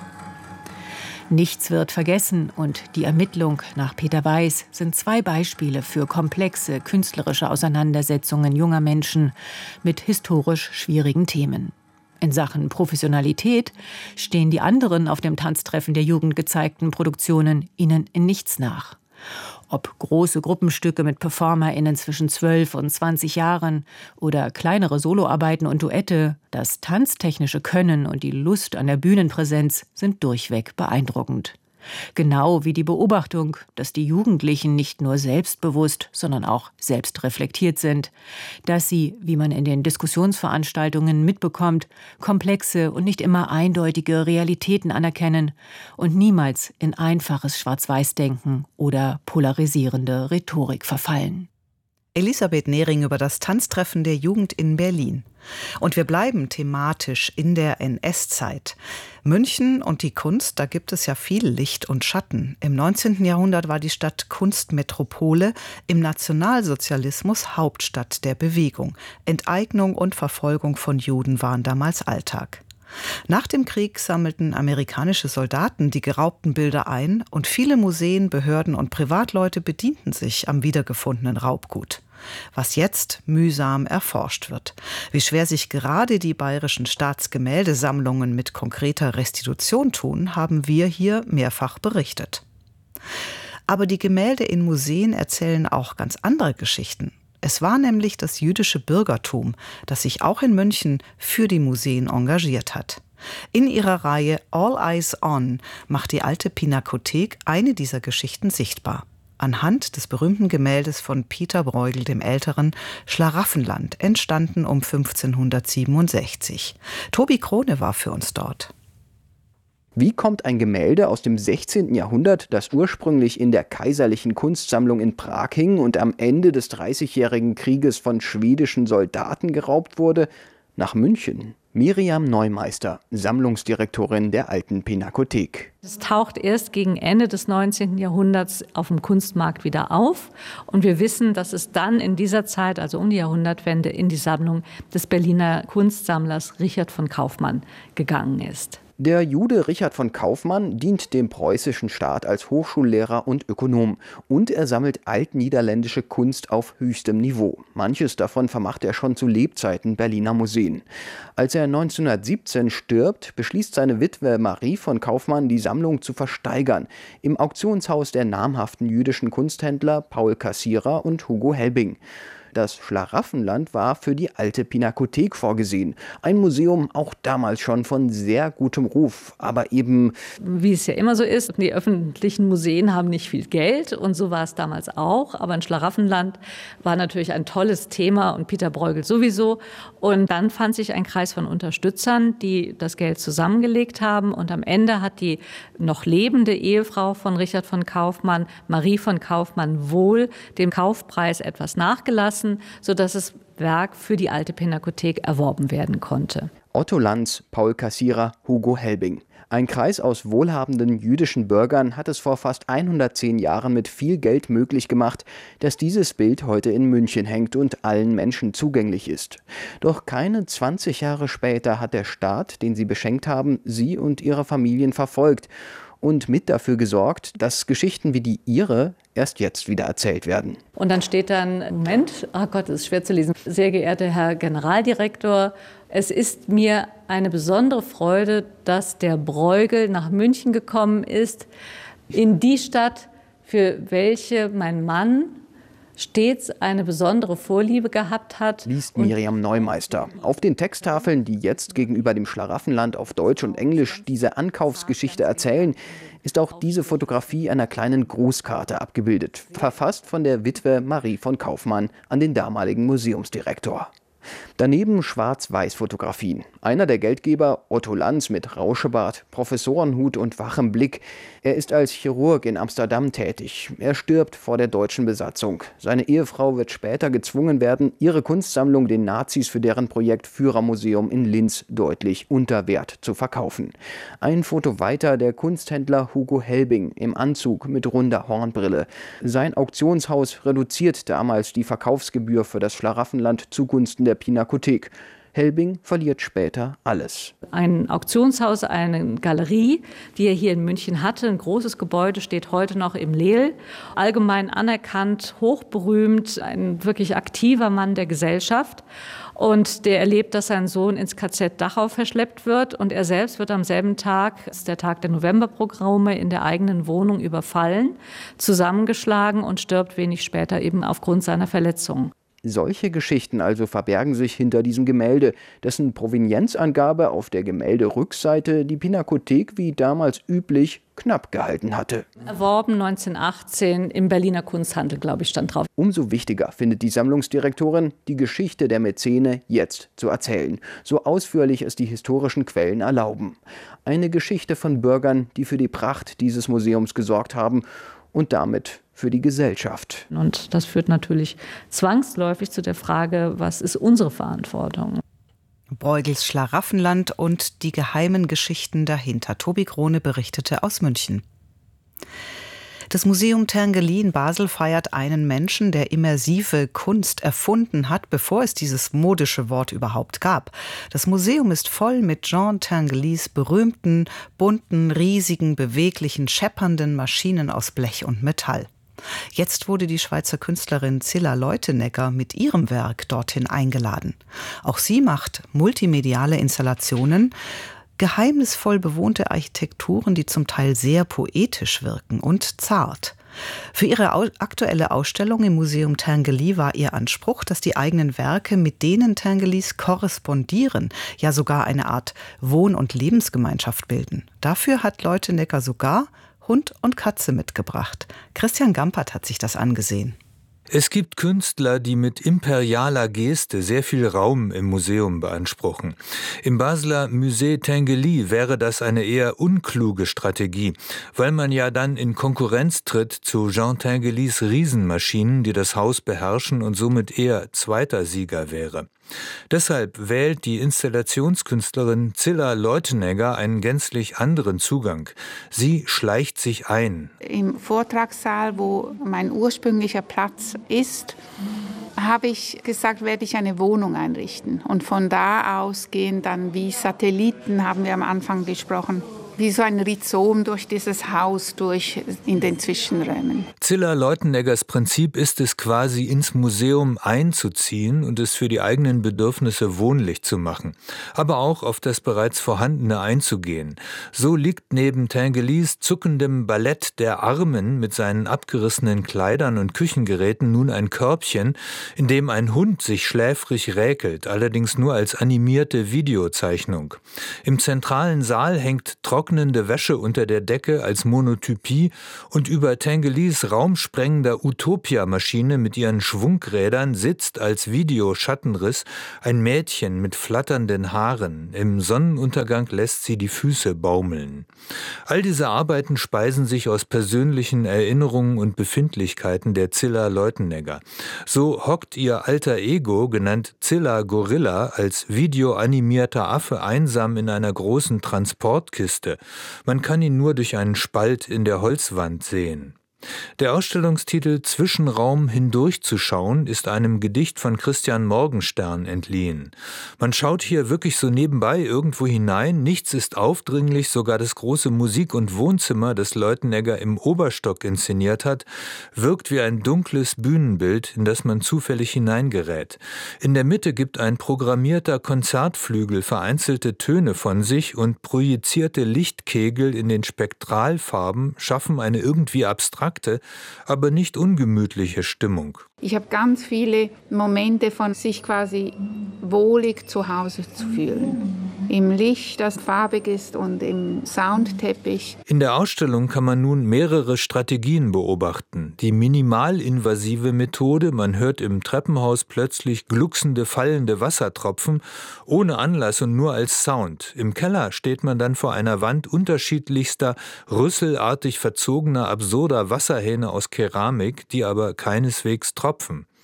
Nichts wird vergessen und die Ermittlung nach Peter Weiß sind 2 Beispiele für komplexe künstlerische Auseinandersetzungen junger Menschen mit historisch schwierigen Themen. In Sachen Professionalität stehen die anderen auf dem Tanztreffen der Jugend gezeigten Produktionen ihnen in nichts nach. Ob große Gruppenstücke mit PerformerInnen zwischen 12 und 20 Jahren oder kleinere Soloarbeiten und Duette, das tanztechnische Können und die Lust an der Bühnenpräsenz sind durchweg beeindruckend. Genau wie die Beobachtung, dass die Jugendlichen nicht nur selbstbewusst, sondern auch selbstreflektiert sind, dass sie, wie man in den Diskussionsveranstaltungen mitbekommt, komplexe und nicht immer eindeutige Realitäten anerkennen und niemals in einfaches Schwarz-Weiß-Denken oder polarisierende Rhetorik verfallen. Elisabeth Nehring über das Tanztreffen der Jugend in Berlin. Und wir bleiben thematisch in der NS-Zeit. München und die Kunst, da gibt es ja viel Licht und Schatten. Im 19. Jahrhundert war die Stadt Kunstmetropole, im Nationalsozialismus Hauptstadt der Bewegung. Enteignung und Verfolgung von Juden waren damals Alltag. Nach dem Krieg sammelten amerikanische Soldaten die geraubten Bilder ein und viele Museen, Behörden und Privatleute bedienten sich am wiedergefundenen Raubgut. Was jetzt mühsam erforscht wird. Wie schwer sich gerade die bayerischen Staatsgemäldesammlungen mit konkreter Restitution tun, haben wir hier mehrfach berichtet. Aber die Gemälde in Museen erzählen auch ganz andere Geschichten. Es war nämlich das jüdische Bürgertum, das sich auch in München für die Museen engagiert hat. In ihrer Reihe All Eyes On macht die alte Pinakothek eine dieser Geschichten sichtbar. anhand des berühmten Gemäldes von Pieter Bruegel dem Älteren, Schlaraffenland, entstanden um 1567. Tobi Krone war für uns dort. Wie kommt ein Gemälde aus dem 16. Jahrhundert, das ursprünglich in der Kaiserlichen Kunstsammlung in Prag hing und am Ende des Dreißigjährigen Krieges von schwedischen Soldaten geraubt wurde, nach München? Miriam Neumeister, Sammlungsdirektorin der Alten Pinakothek. Es taucht erst gegen Ende des 19. Jahrhunderts auf dem Kunstmarkt wieder auf. Und wir wissen, dass es dann in dieser Zeit, also um die Jahrhundertwende, in die Sammlung des Berliner Kunstsammlers Richard von Kaufmann gegangen ist. Der Jude Richard von Kaufmann dient dem preußischen Staat als Hochschullehrer und Ökonom. Und er sammelt altniederländische Kunst auf höchstem Niveau. Manches davon vermacht er schon zu Lebzeiten Berliner Museen. Als er 1917 stirbt, beschließt seine Witwe Marie von Kaufmann, die Sammlung zu versteigern. Im Auktionshaus der namhaften jüdischen Kunsthändler Paul Cassirer und Hugo Helbing. Das Schlaraffenland war für die Alte Pinakothek vorgesehen. Ein Museum auch damals schon von sehr gutem Ruf, aber eben... Wie es ja immer so ist, die öffentlichen Museen haben nicht viel Geld und so war es damals auch. Aber ein Schlaraffenland war natürlich ein tolles Thema und Pieter Bruegel sowieso. Und dann fand sich ein Kreis von Unterstützern, die das Geld zusammengelegt haben. Und am Ende hat die noch lebende Ehefrau von Richard von Kaufmann, Marie von Kaufmann, wohl dem Kaufpreis etwas nachgelassen, sodass das Werk für die Alte Pinakothek erworben werden konnte. Otto Lanz, Paul Cassirer, Hugo Helbing. Ein Kreis aus wohlhabenden jüdischen Bürgern hat es vor fast 110 Jahren mit viel Geld möglich gemacht, dass dieses Bild heute in München hängt und allen Menschen zugänglich ist. Doch keine 20 Jahre später hat der Staat, den sie beschenkt haben, sie und ihre Familien verfolgt und mit dafür gesorgt, dass Geschichten wie die ihre erst jetzt wieder erzählt werden. Und dann steht dann, Moment, oh Gott, das ist schwer zu lesen. Sehr geehrter Herr Generaldirektor, es ist mir eine besondere Freude, dass der Bruegel nach München gekommen ist, in die Stadt, für welche mein Mann stets eine besondere Vorliebe gehabt hat. Liest Miriam Neumeister. Auf den Texttafeln, die jetzt gegenüber dem Schlaraffenland auf Deutsch und Englisch diese Ankaufsgeschichte erzählen, ist auch diese Fotografie einer kleinen Grußkarte abgebildet, verfasst von der Witwe Marie von Kaufmann an den damaligen Museumsdirektor. Daneben Schwarz-Weiß-Fotografien. Einer der Geldgeber, Otto Lanz mit Rauschebart, Professorenhut und wachem Blick. Er ist als Chirurg in Amsterdam tätig. Er stirbt vor der deutschen Besatzung. Seine Ehefrau wird später gezwungen werden, ihre Kunstsammlung den Nazis für deren Projekt Führermuseum in Linz deutlich unter Wert zu verkaufen. Ein Foto weiter der Kunsthändler Hugo Helbing im Anzug mit runder Hornbrille. Sein Auktionshaus reduziert damals die Verkaufsgebühr für das Schlaraffenland zugunsten der Pinakothek. Helbing verliert später alles. Ein Auktionshaus, eine Galerie, die er hier in München hatte. Ein großes Gebäude steht heute noch im Leel. Allgemein anerkannt, hochberühmt, ein wirklich aktiver Mann der Gesellschaft. Und der erlebt, dass sein Sohn ins KZ Dachau verschleppt wird. Und er selbst wird am selben Tag, das ist der Tag der Novemberpogrome, in der eigenen Wohnung überfallen, zusammengeschlagen und stirbt wenig später eben aufgrund seiner Verletzungen. Solche Geschichten also verbergen sich hinter diesem Gemälde, dessen Provenienzangabe auf der Gemälderückseite die Pinakothek wie damals üblich knapp gehalten hatte. Erworben 1918 im Berliner Kunsthandel, glaube ich, stand drauf. Umso wichtiger findet die Sammlungsdirektorin, die Geschichte der Mäzene jetzt zu erzählen, so ausführlich es die historischen Quellen erlauben. Eine Geschichte von Bürgern, die für die Pracht dieses Museums gesorgt haben und damit für die Gesellschaft. Und das führt natürlich zwangsläufig zu der Frage, was ist unsere Verantwortung? Bruegels Schlaraffenland und die geheimen Geschichten dahinter. Tobi Krone berichtete aus München. Das Museum Tinguely in Basel feiert einen Menschen, der immersive Kunst erfunden hat, bevor es dieses modische Wort überhaupt gab. Das Museum ist voll mit Jean Tinguelys berühmten, bunten, riesigen, beweglichen, scheppernden Maschinen aus Blech und Metall. Jetzt wurde die Schweizer Künstlerin Zilla Leutenegger mit ihrem Werk dorthin eingeladen. Auch sie macht multimediale Installationen, geheimnisvoll bewohnte Architekturen, die zum Teil sehr poetisch wirken und zart. Für ihre aktuelle Ausstellung im Museum Tinguely war ihr Anspruch, dass die eigenen Werke mit denen Tinguelys korrespondieren, ja sogar eine Art Wohn- und Lebensgemeinschaft bilden. Dafür hat Leutenegger sogar Hund und Katze mitgebracht. Christian Gampert hat sich das angesehen. Es gibt Künstler, die mit imperialer Geste sehr viel Raum im Museum beanspruchen. Im Basler Musée Tinguely wäre das eine eher unkluge Strategie, weil man ja dann in Konkurrenz tritt zu Jean Tinguelys Riesenmaschinen, die das Haus beherrschen und somit eher zweiter Sieger wäre. Deshalb wählt die Installationskünstlerin Cilla Leutenegger einen gänzlich anderen Zugang. Sie schleicht sich ein. Im Vortragssaal, wo mein ursprünglicher Platz ist, habe ich gesagt, werde ich eine Wohnung einrichten. Und von da aus gehen dann wie Satelliten, haben wir am Anfang besprochen, wie so ein Rhizom durch dieses Haus durch in den Zwischenräumen. Cilla Leuteneggers Prinzip ist es quasi, ins Museum einzuziehen und es für die eigenen Bedürfnisse wohnlich zu machen, aber auch auf das bereits Vorhandene einzugehen. So liegt neben Tinguelys zuckendem Ballett der Armen mit seinen abgerissenen Kleidern und Küchengeräten nun ein Körbchen, in dem ein Hund sich schläfrig räkelt, allerdings nur als animierte Videozeichnung. Im zentralen Saal hängt trocknende Wäsche unter der Decke als Monotypie und über Tinguelys raumsprengender Utopia-Maschine mit ihren Schwungrädern sitzt als Videoschattenriss ein Mädchen mit flatternden Haaren. Im Sonnenuntergang lässt sie die Füße baumeln. All diese Arbeiten speisen sich aus persönlichen Erinnerungen und Befindlichkeiten der Cilla Leutenegger. So hockt ihr alter Ego, genannt Cilla Gorilla, als videoanimierter Affe einsam in einer großen Transportkiste. Man kann ihn nur durch einen Spalt in der Holzwand sehen. Der Ausstellungstitel »Zwischenraum hindurchzuschauen« ist einem Gedicht von Christian Morgenstern entliehen. Man schaut hier wirklich so nebenbei irgendwo hinein, nichts ist aufdringlich, sogar das große Musik- und Wohnzimmer, das Leutenegger im Oberstock inszeniert hat, wirkt wie ein dunkles Bühnenbild, in das man zufällig hineingerät. In der Mitte gibt ein programmierter Konzertflügel vereinzelte Töne von sich und projizierte Lichtkegel in den Spektralfarben schaffen eine irgendwie abstrakte, aber nicht ungemütliche Stimmung. Ich habe ganz viele Momente von sich quasi wohlig zu Hause zu fühlen. Im Licht, das farbig ist, und im Soundteppich. In der Ausstellung kann man nun mehrere Strategien beobachten. Die minimalinvasive Methode, man hört im Treppenhaus plötzlich glucksende, fallende Wassertropfen, ohne Anlass und nur als Sound. Im Keller steht man dann vor einer Wand unterschiedlichster, rüsselartig verzogener, absurder Wasserhähne aus Keramik, die aber keineswegs tropfen.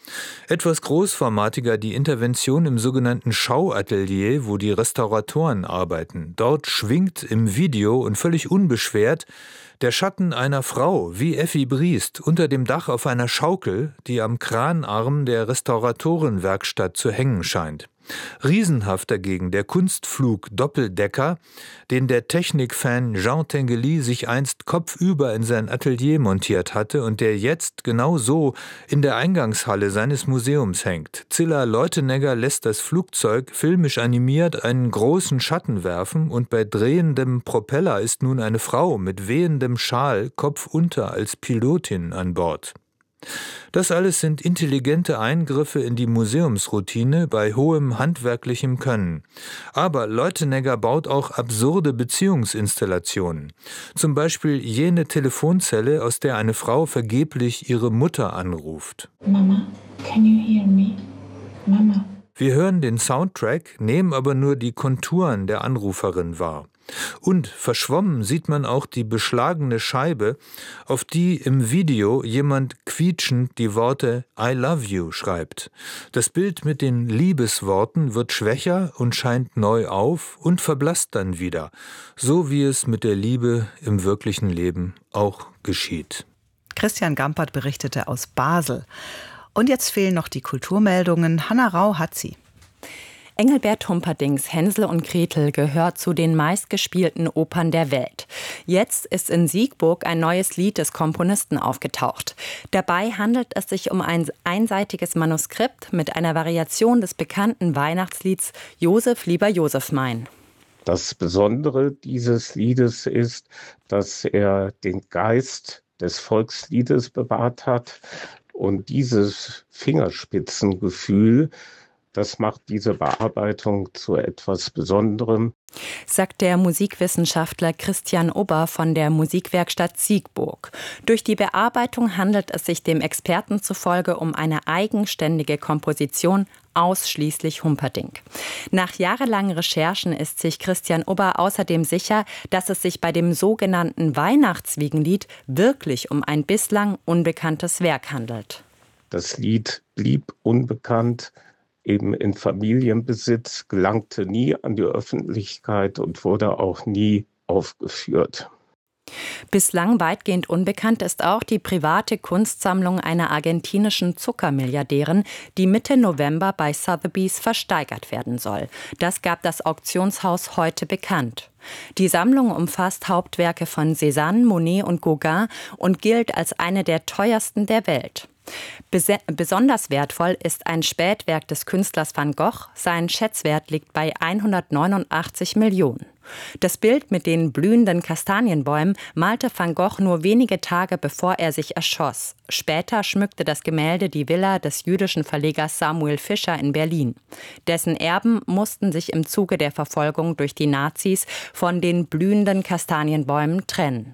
Etwas großformatiger die Intervention im sogenannten Schauatelier, wo die Restauratoren arbeiten. Dort schwingt im Video und völlig unbeschwert der Schatten einer Frau, wie Effi Briest, unter dem Dach auf einer Schaukel, die am Kranarm der Restauratorenwerkstatt zu hängen scheint. Riesenhaft dagegen der Kunstflug Doppeldecker, den der Technikfan Jean Tinguely sich einst kopfüber in sein Atelier montiert hatte und der jetzt genau so in der Eingangshalle seines Museums hängt. Cilla Leutenegger lässt das Flugzeug filmisch animiert einen großen Schatten werfen und bei drehendem Propeller ist nun eine Frau mit wehendem Schal kopfunter als Pilotin an Bord. Das alles sind intelligente Eingriffe in die Museumsroutine bei hohem handwerklichem Können. Aber Leutenegger baut auch absurde Beziehungsinstallationen. Zum Beispiel jene Telefonzelle, aus der eine Frau vergeblich ihre Mutter anruft. Mama, can you hear me? Mama. Wir hören den Soundtrack, nehmen aber nur die Konturen der Anruferin wahr. Und verschwommen sieht man auch die beschlagene Scheibe, auf die im Video jemand quietschend die Worte I love you schreibt. Das Bild mit den Liebesworten wird schwächer und scheint neu auf und verblasst dann wieder, so wie es mit der Liebe im wirklichen Leben auch geschieht. Christian Gampert berichtete aus Basel. Und jetzt fehlen noch die Kulturmeldungen. Hanna Rau hat sie. Engelbert Humperdincks Hänsel und Gretel gehört zu den meistgespielten Opern der Welt. Jetzt ist in Siegburg ein neues Lied des Komponisten aufgetaucht. Dabei handelt es sich um ein einseitiges Manuskript mit einer Variation des bekannten Weihnachtslieds Josef, lieber Josef mein. Das Besondere dieses Liedes ist, dass er den Geist des Volksliedes bewahrt hat und dieses Fingerspitzengefühl, Das macht diese Bearbeitung zu etwas Besonderem, sagt der Musikwissenschaftler Christian Ober von der Musikwerkstatt Siegburg. Durch die Bearbeitung handelt es sich dem Experten zufolge um eine eigenständige Komposition, ausschließlich Humperdinck. Nach jahrelangen Recherchen ist sich Christian Ober außerdem sicher, dass es sich bei dem sogenannten Weihnachtswiegenlied wirklich um ein bislang unbekanntes Werk handelt. Das Lied blieb unbekannt, eben in Familienbesitz, gelangte nie an die Öffentlichkeit und wurde auch nie aufgeführt. Bislang weitgehend unbekannt ist auch die private Kunstsammlung einer argentinischen Zuckermilliardärin, die Mitte November bei Sotheby's versteigert werden soll. Das gab das Auktionshaus heute bekannt. Die Sammlung umfasst Hauptwerke von Cézanne, Monet und Gauguin und gilt als eine der teuersten der Welt. Besonders wertvoll ist ein Spätwerk des Künstlers Van Gogh. Sein Schätzwert liegt bei 189 Millionen. Das Bild mit den blühenden Kastanienbäumen malte Van Gogh nur wenige Tage bevor er sich erschoss. Später schmückte das Gemälde die Villa des jüdischen Verlegers Samuel Fischer in Berlin. Dessen Erben mussten sich im Zuge der Verfolgung durch die Nazis von den blühenden Kastanienbäumen trennen.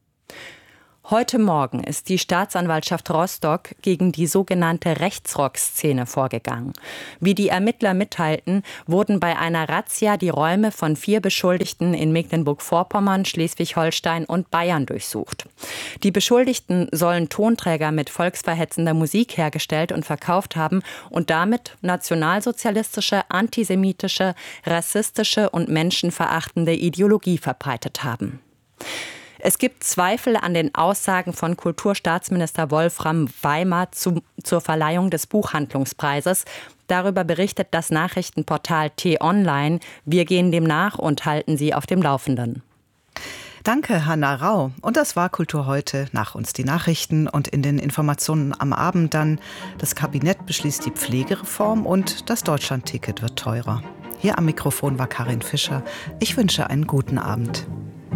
Heute Morgen ist die Staatsanwaltschaft Rostock gegen die sogenannte Rechtsrock-Szene vorgegangen. Wie die Ermittler mitteilten, wurden bei einer Razzia die Räume von 4 Beschuldigten in Mecklenburg-Vorpommern, Schleswig-Holstein und Bayern durchsucht. Die Beschuldigten sollen Tonträger mit volksverhetzender Musik hergestellt und verkauft haben und damit nationalsozialistische, antisemitische, rassistische und menschenverachtende Ideologie verbreitet haben. Es gibt Zweifel an den Aussagen von Kulturstaatsminister Wolfram Weimar zur Verleihung des Buchhandlungspreises. Darüber berichtet das Nachrichtenportal T-Online. Wir gehen dem nach und halten Sie auf dem Laufenden. Danke, Hanna Rau. Und das war Kultur heute. Nach uns die Nachrichten und in den Informationen am Abend dann: Das Kabinett beschließt die Pflegereform und das Deutschlandticket wird teurer. Hier am Mikrofon war Karin Fischer. Ich wünsche einen guten Abend.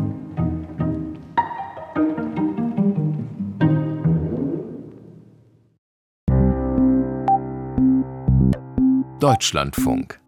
Deutschlandfunk.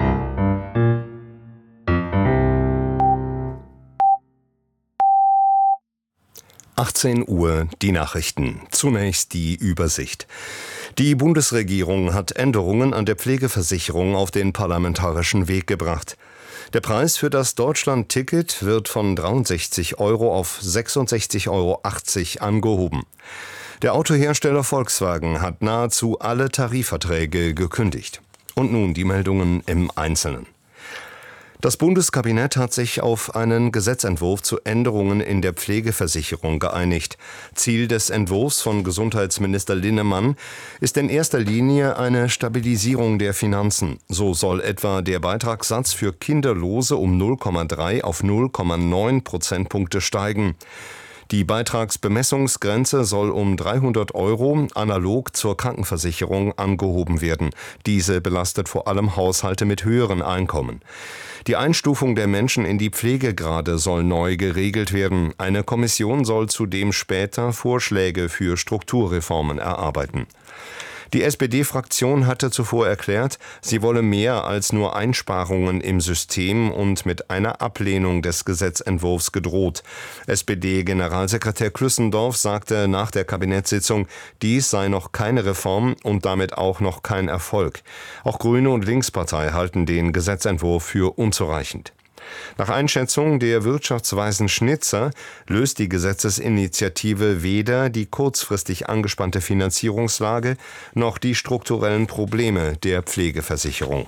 Uhr, die Nachrichten. Zunächst die Übersicht. Die Bundesregierung hat Änderungen an der Pflegeversicherung auf den parlamentarischen Weg gebracht. Der Preis für das Deutschland-Ticket wird von 63 € auf 66,80 € angehoben. Der Autohersteller Volkswagen hat nahezu alle Tarifverträge gekündigt. Und nun die Meldungen im Einzelnen. Das Bundeskabinett hat sich auf einen Gesetzentwurf zu Änderungen in der Pflegeversicherung geeinigt. Ziel des Entwurfs von Gesundheitsminister Linnemann ist in erster Linie eine Stabilisierung der Finanzen. So soll etwa der Beitragssatz für Kinderlose um 0,3 auf 0,9 Prozentpunkte steigen. Die Beitragsbemessungsgrenze soll um 300 € analog zur Krankenversicherung angehoben werden. Diese belastet vor allem Haushalte mit höheren Einkommen. Die Einstufung der Menschen in die Pflegegrade soll neu geregelt werden. Eine Kommission soll zudem später Vorschläge für Strukturreformen erarbeiten. Die SPD-Fraktion hatte zuvor erklärt, sie wolle mehr als nur Einsparungen im System und mit einer Ablehnung des Gesetzentwurfs gedroht. SPD-Generalsekretär Klüssendorf sagte nach der Kabinettssitzung, dies sei noch keine Reform und damit auch noch kein Erfolg. Auch Grüne und Linkspartei halten den Gesetzentwurf für unzureichend. Nach Einschätzung der Wirtschaftsweisen Schnitzer löst die Gesetzesinitiative weder die kurzfristig angespannte Finanzierungslage noch die strukturellen Probleme der Pflegeversicherung.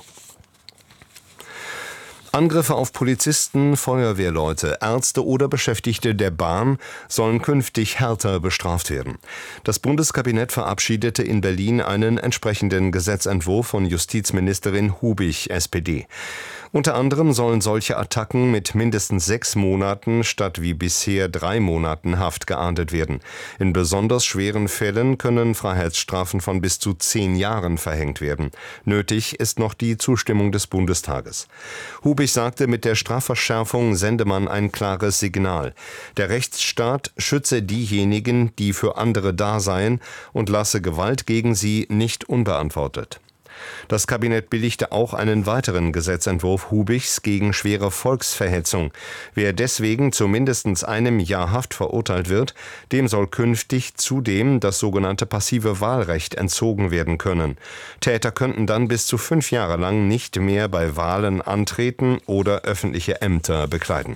Angriffe auf Polizisten, Feuerwehrleute, Ärzte oder Beschäftigte der Bahn sollen künftig härter bestraft werden. Das Bundeskabinett verabschiedete in Berlin einen entsprechenden Gesetzentwurf von Justizministerin Hubig, SPD. Unter anderem sollen solche Attacken mit mindestens 6 Monaten statt wie bisher 3 Monaten Haft geahndet werden. In besonders schweren Fällen können Freiheitsstrafen von bis zu 10 Jahren verhängt werden. Nötig ist noch die Zustimmung des Bundestages. Hubig sagte, mit der Strafverschärfung sende man ein klares Signal. Der Rechtsstaat schütze diejenigen, die für andere da seien, und lasse Gewalt gegen sie nicht unbeantwortet. Das Kabinett billigte auch einen weiteren Gesetzentwurf Hubichs gegen schwere Volksverhetzung. Wer deswegen zu mindestens einem Jahr Haft verurteilt wird, dem soll künftig zudem das sogenannte passive Wahlrecht entzogen werden können. Täter könnten dann bis zu 5 Jahre lang nicht mehr bei Wahlen antreten oder öffentliche Ämter bekleiden.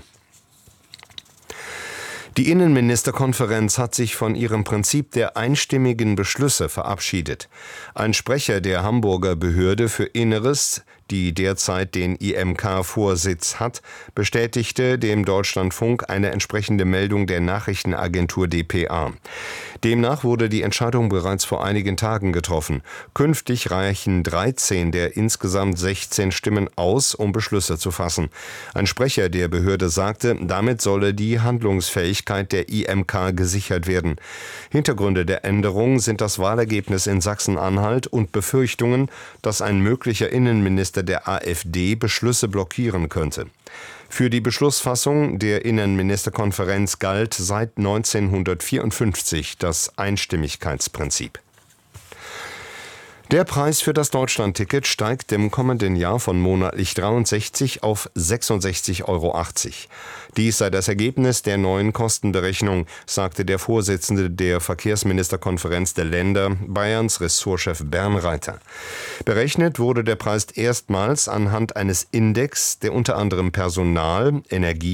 Die Innenministerkonferenz hat sich von ihrem Prinzip der einstimmigen Beschlüsse verabschiedet. Ein Sprecher der Hamburger Behörde für Inneres, die derzeit den IMK-Vorsitz hat, bestätigte dem Deutschlandfunk eine entsprechende Meldung der Nachrichtenagentur dpa. Demnach wurde die Entscheidung bereits vor einigen Tagen getroffen. Künftig reichen 13 der insgesamt 16 Stimmen aus, um Beschlüsse zu fassen. Ein Sprecher der Behörde sagte, damit solle die Handlungsfähigkeit der IMK gesichert werden. Hintergründe der Änderung sind das Wahlergebnis in Sachsen-Anhalt und Befürchtungen, dass ein möglicher Innenminister der AfD Beschlüsse blockieren könnte. Für die Beschlussfassung der Innenministerkonferenz galt seit 1954 das Einstimmigkeitsprinzip. Der Preis für das Deutschlandticket steigt im kommenden Jahr von monatlich 63 auf 66,80 Euro. Dies sei das Ergebnis der neuen Kostenberechnung, sagte der Vorsitzende der Verkehrsministerkonferenz der Länder, Bayerns Ressortchef Bernreiter. Berechnet wurde der Preis erstmals anhand eines Index, der unter anderem Personal, Energie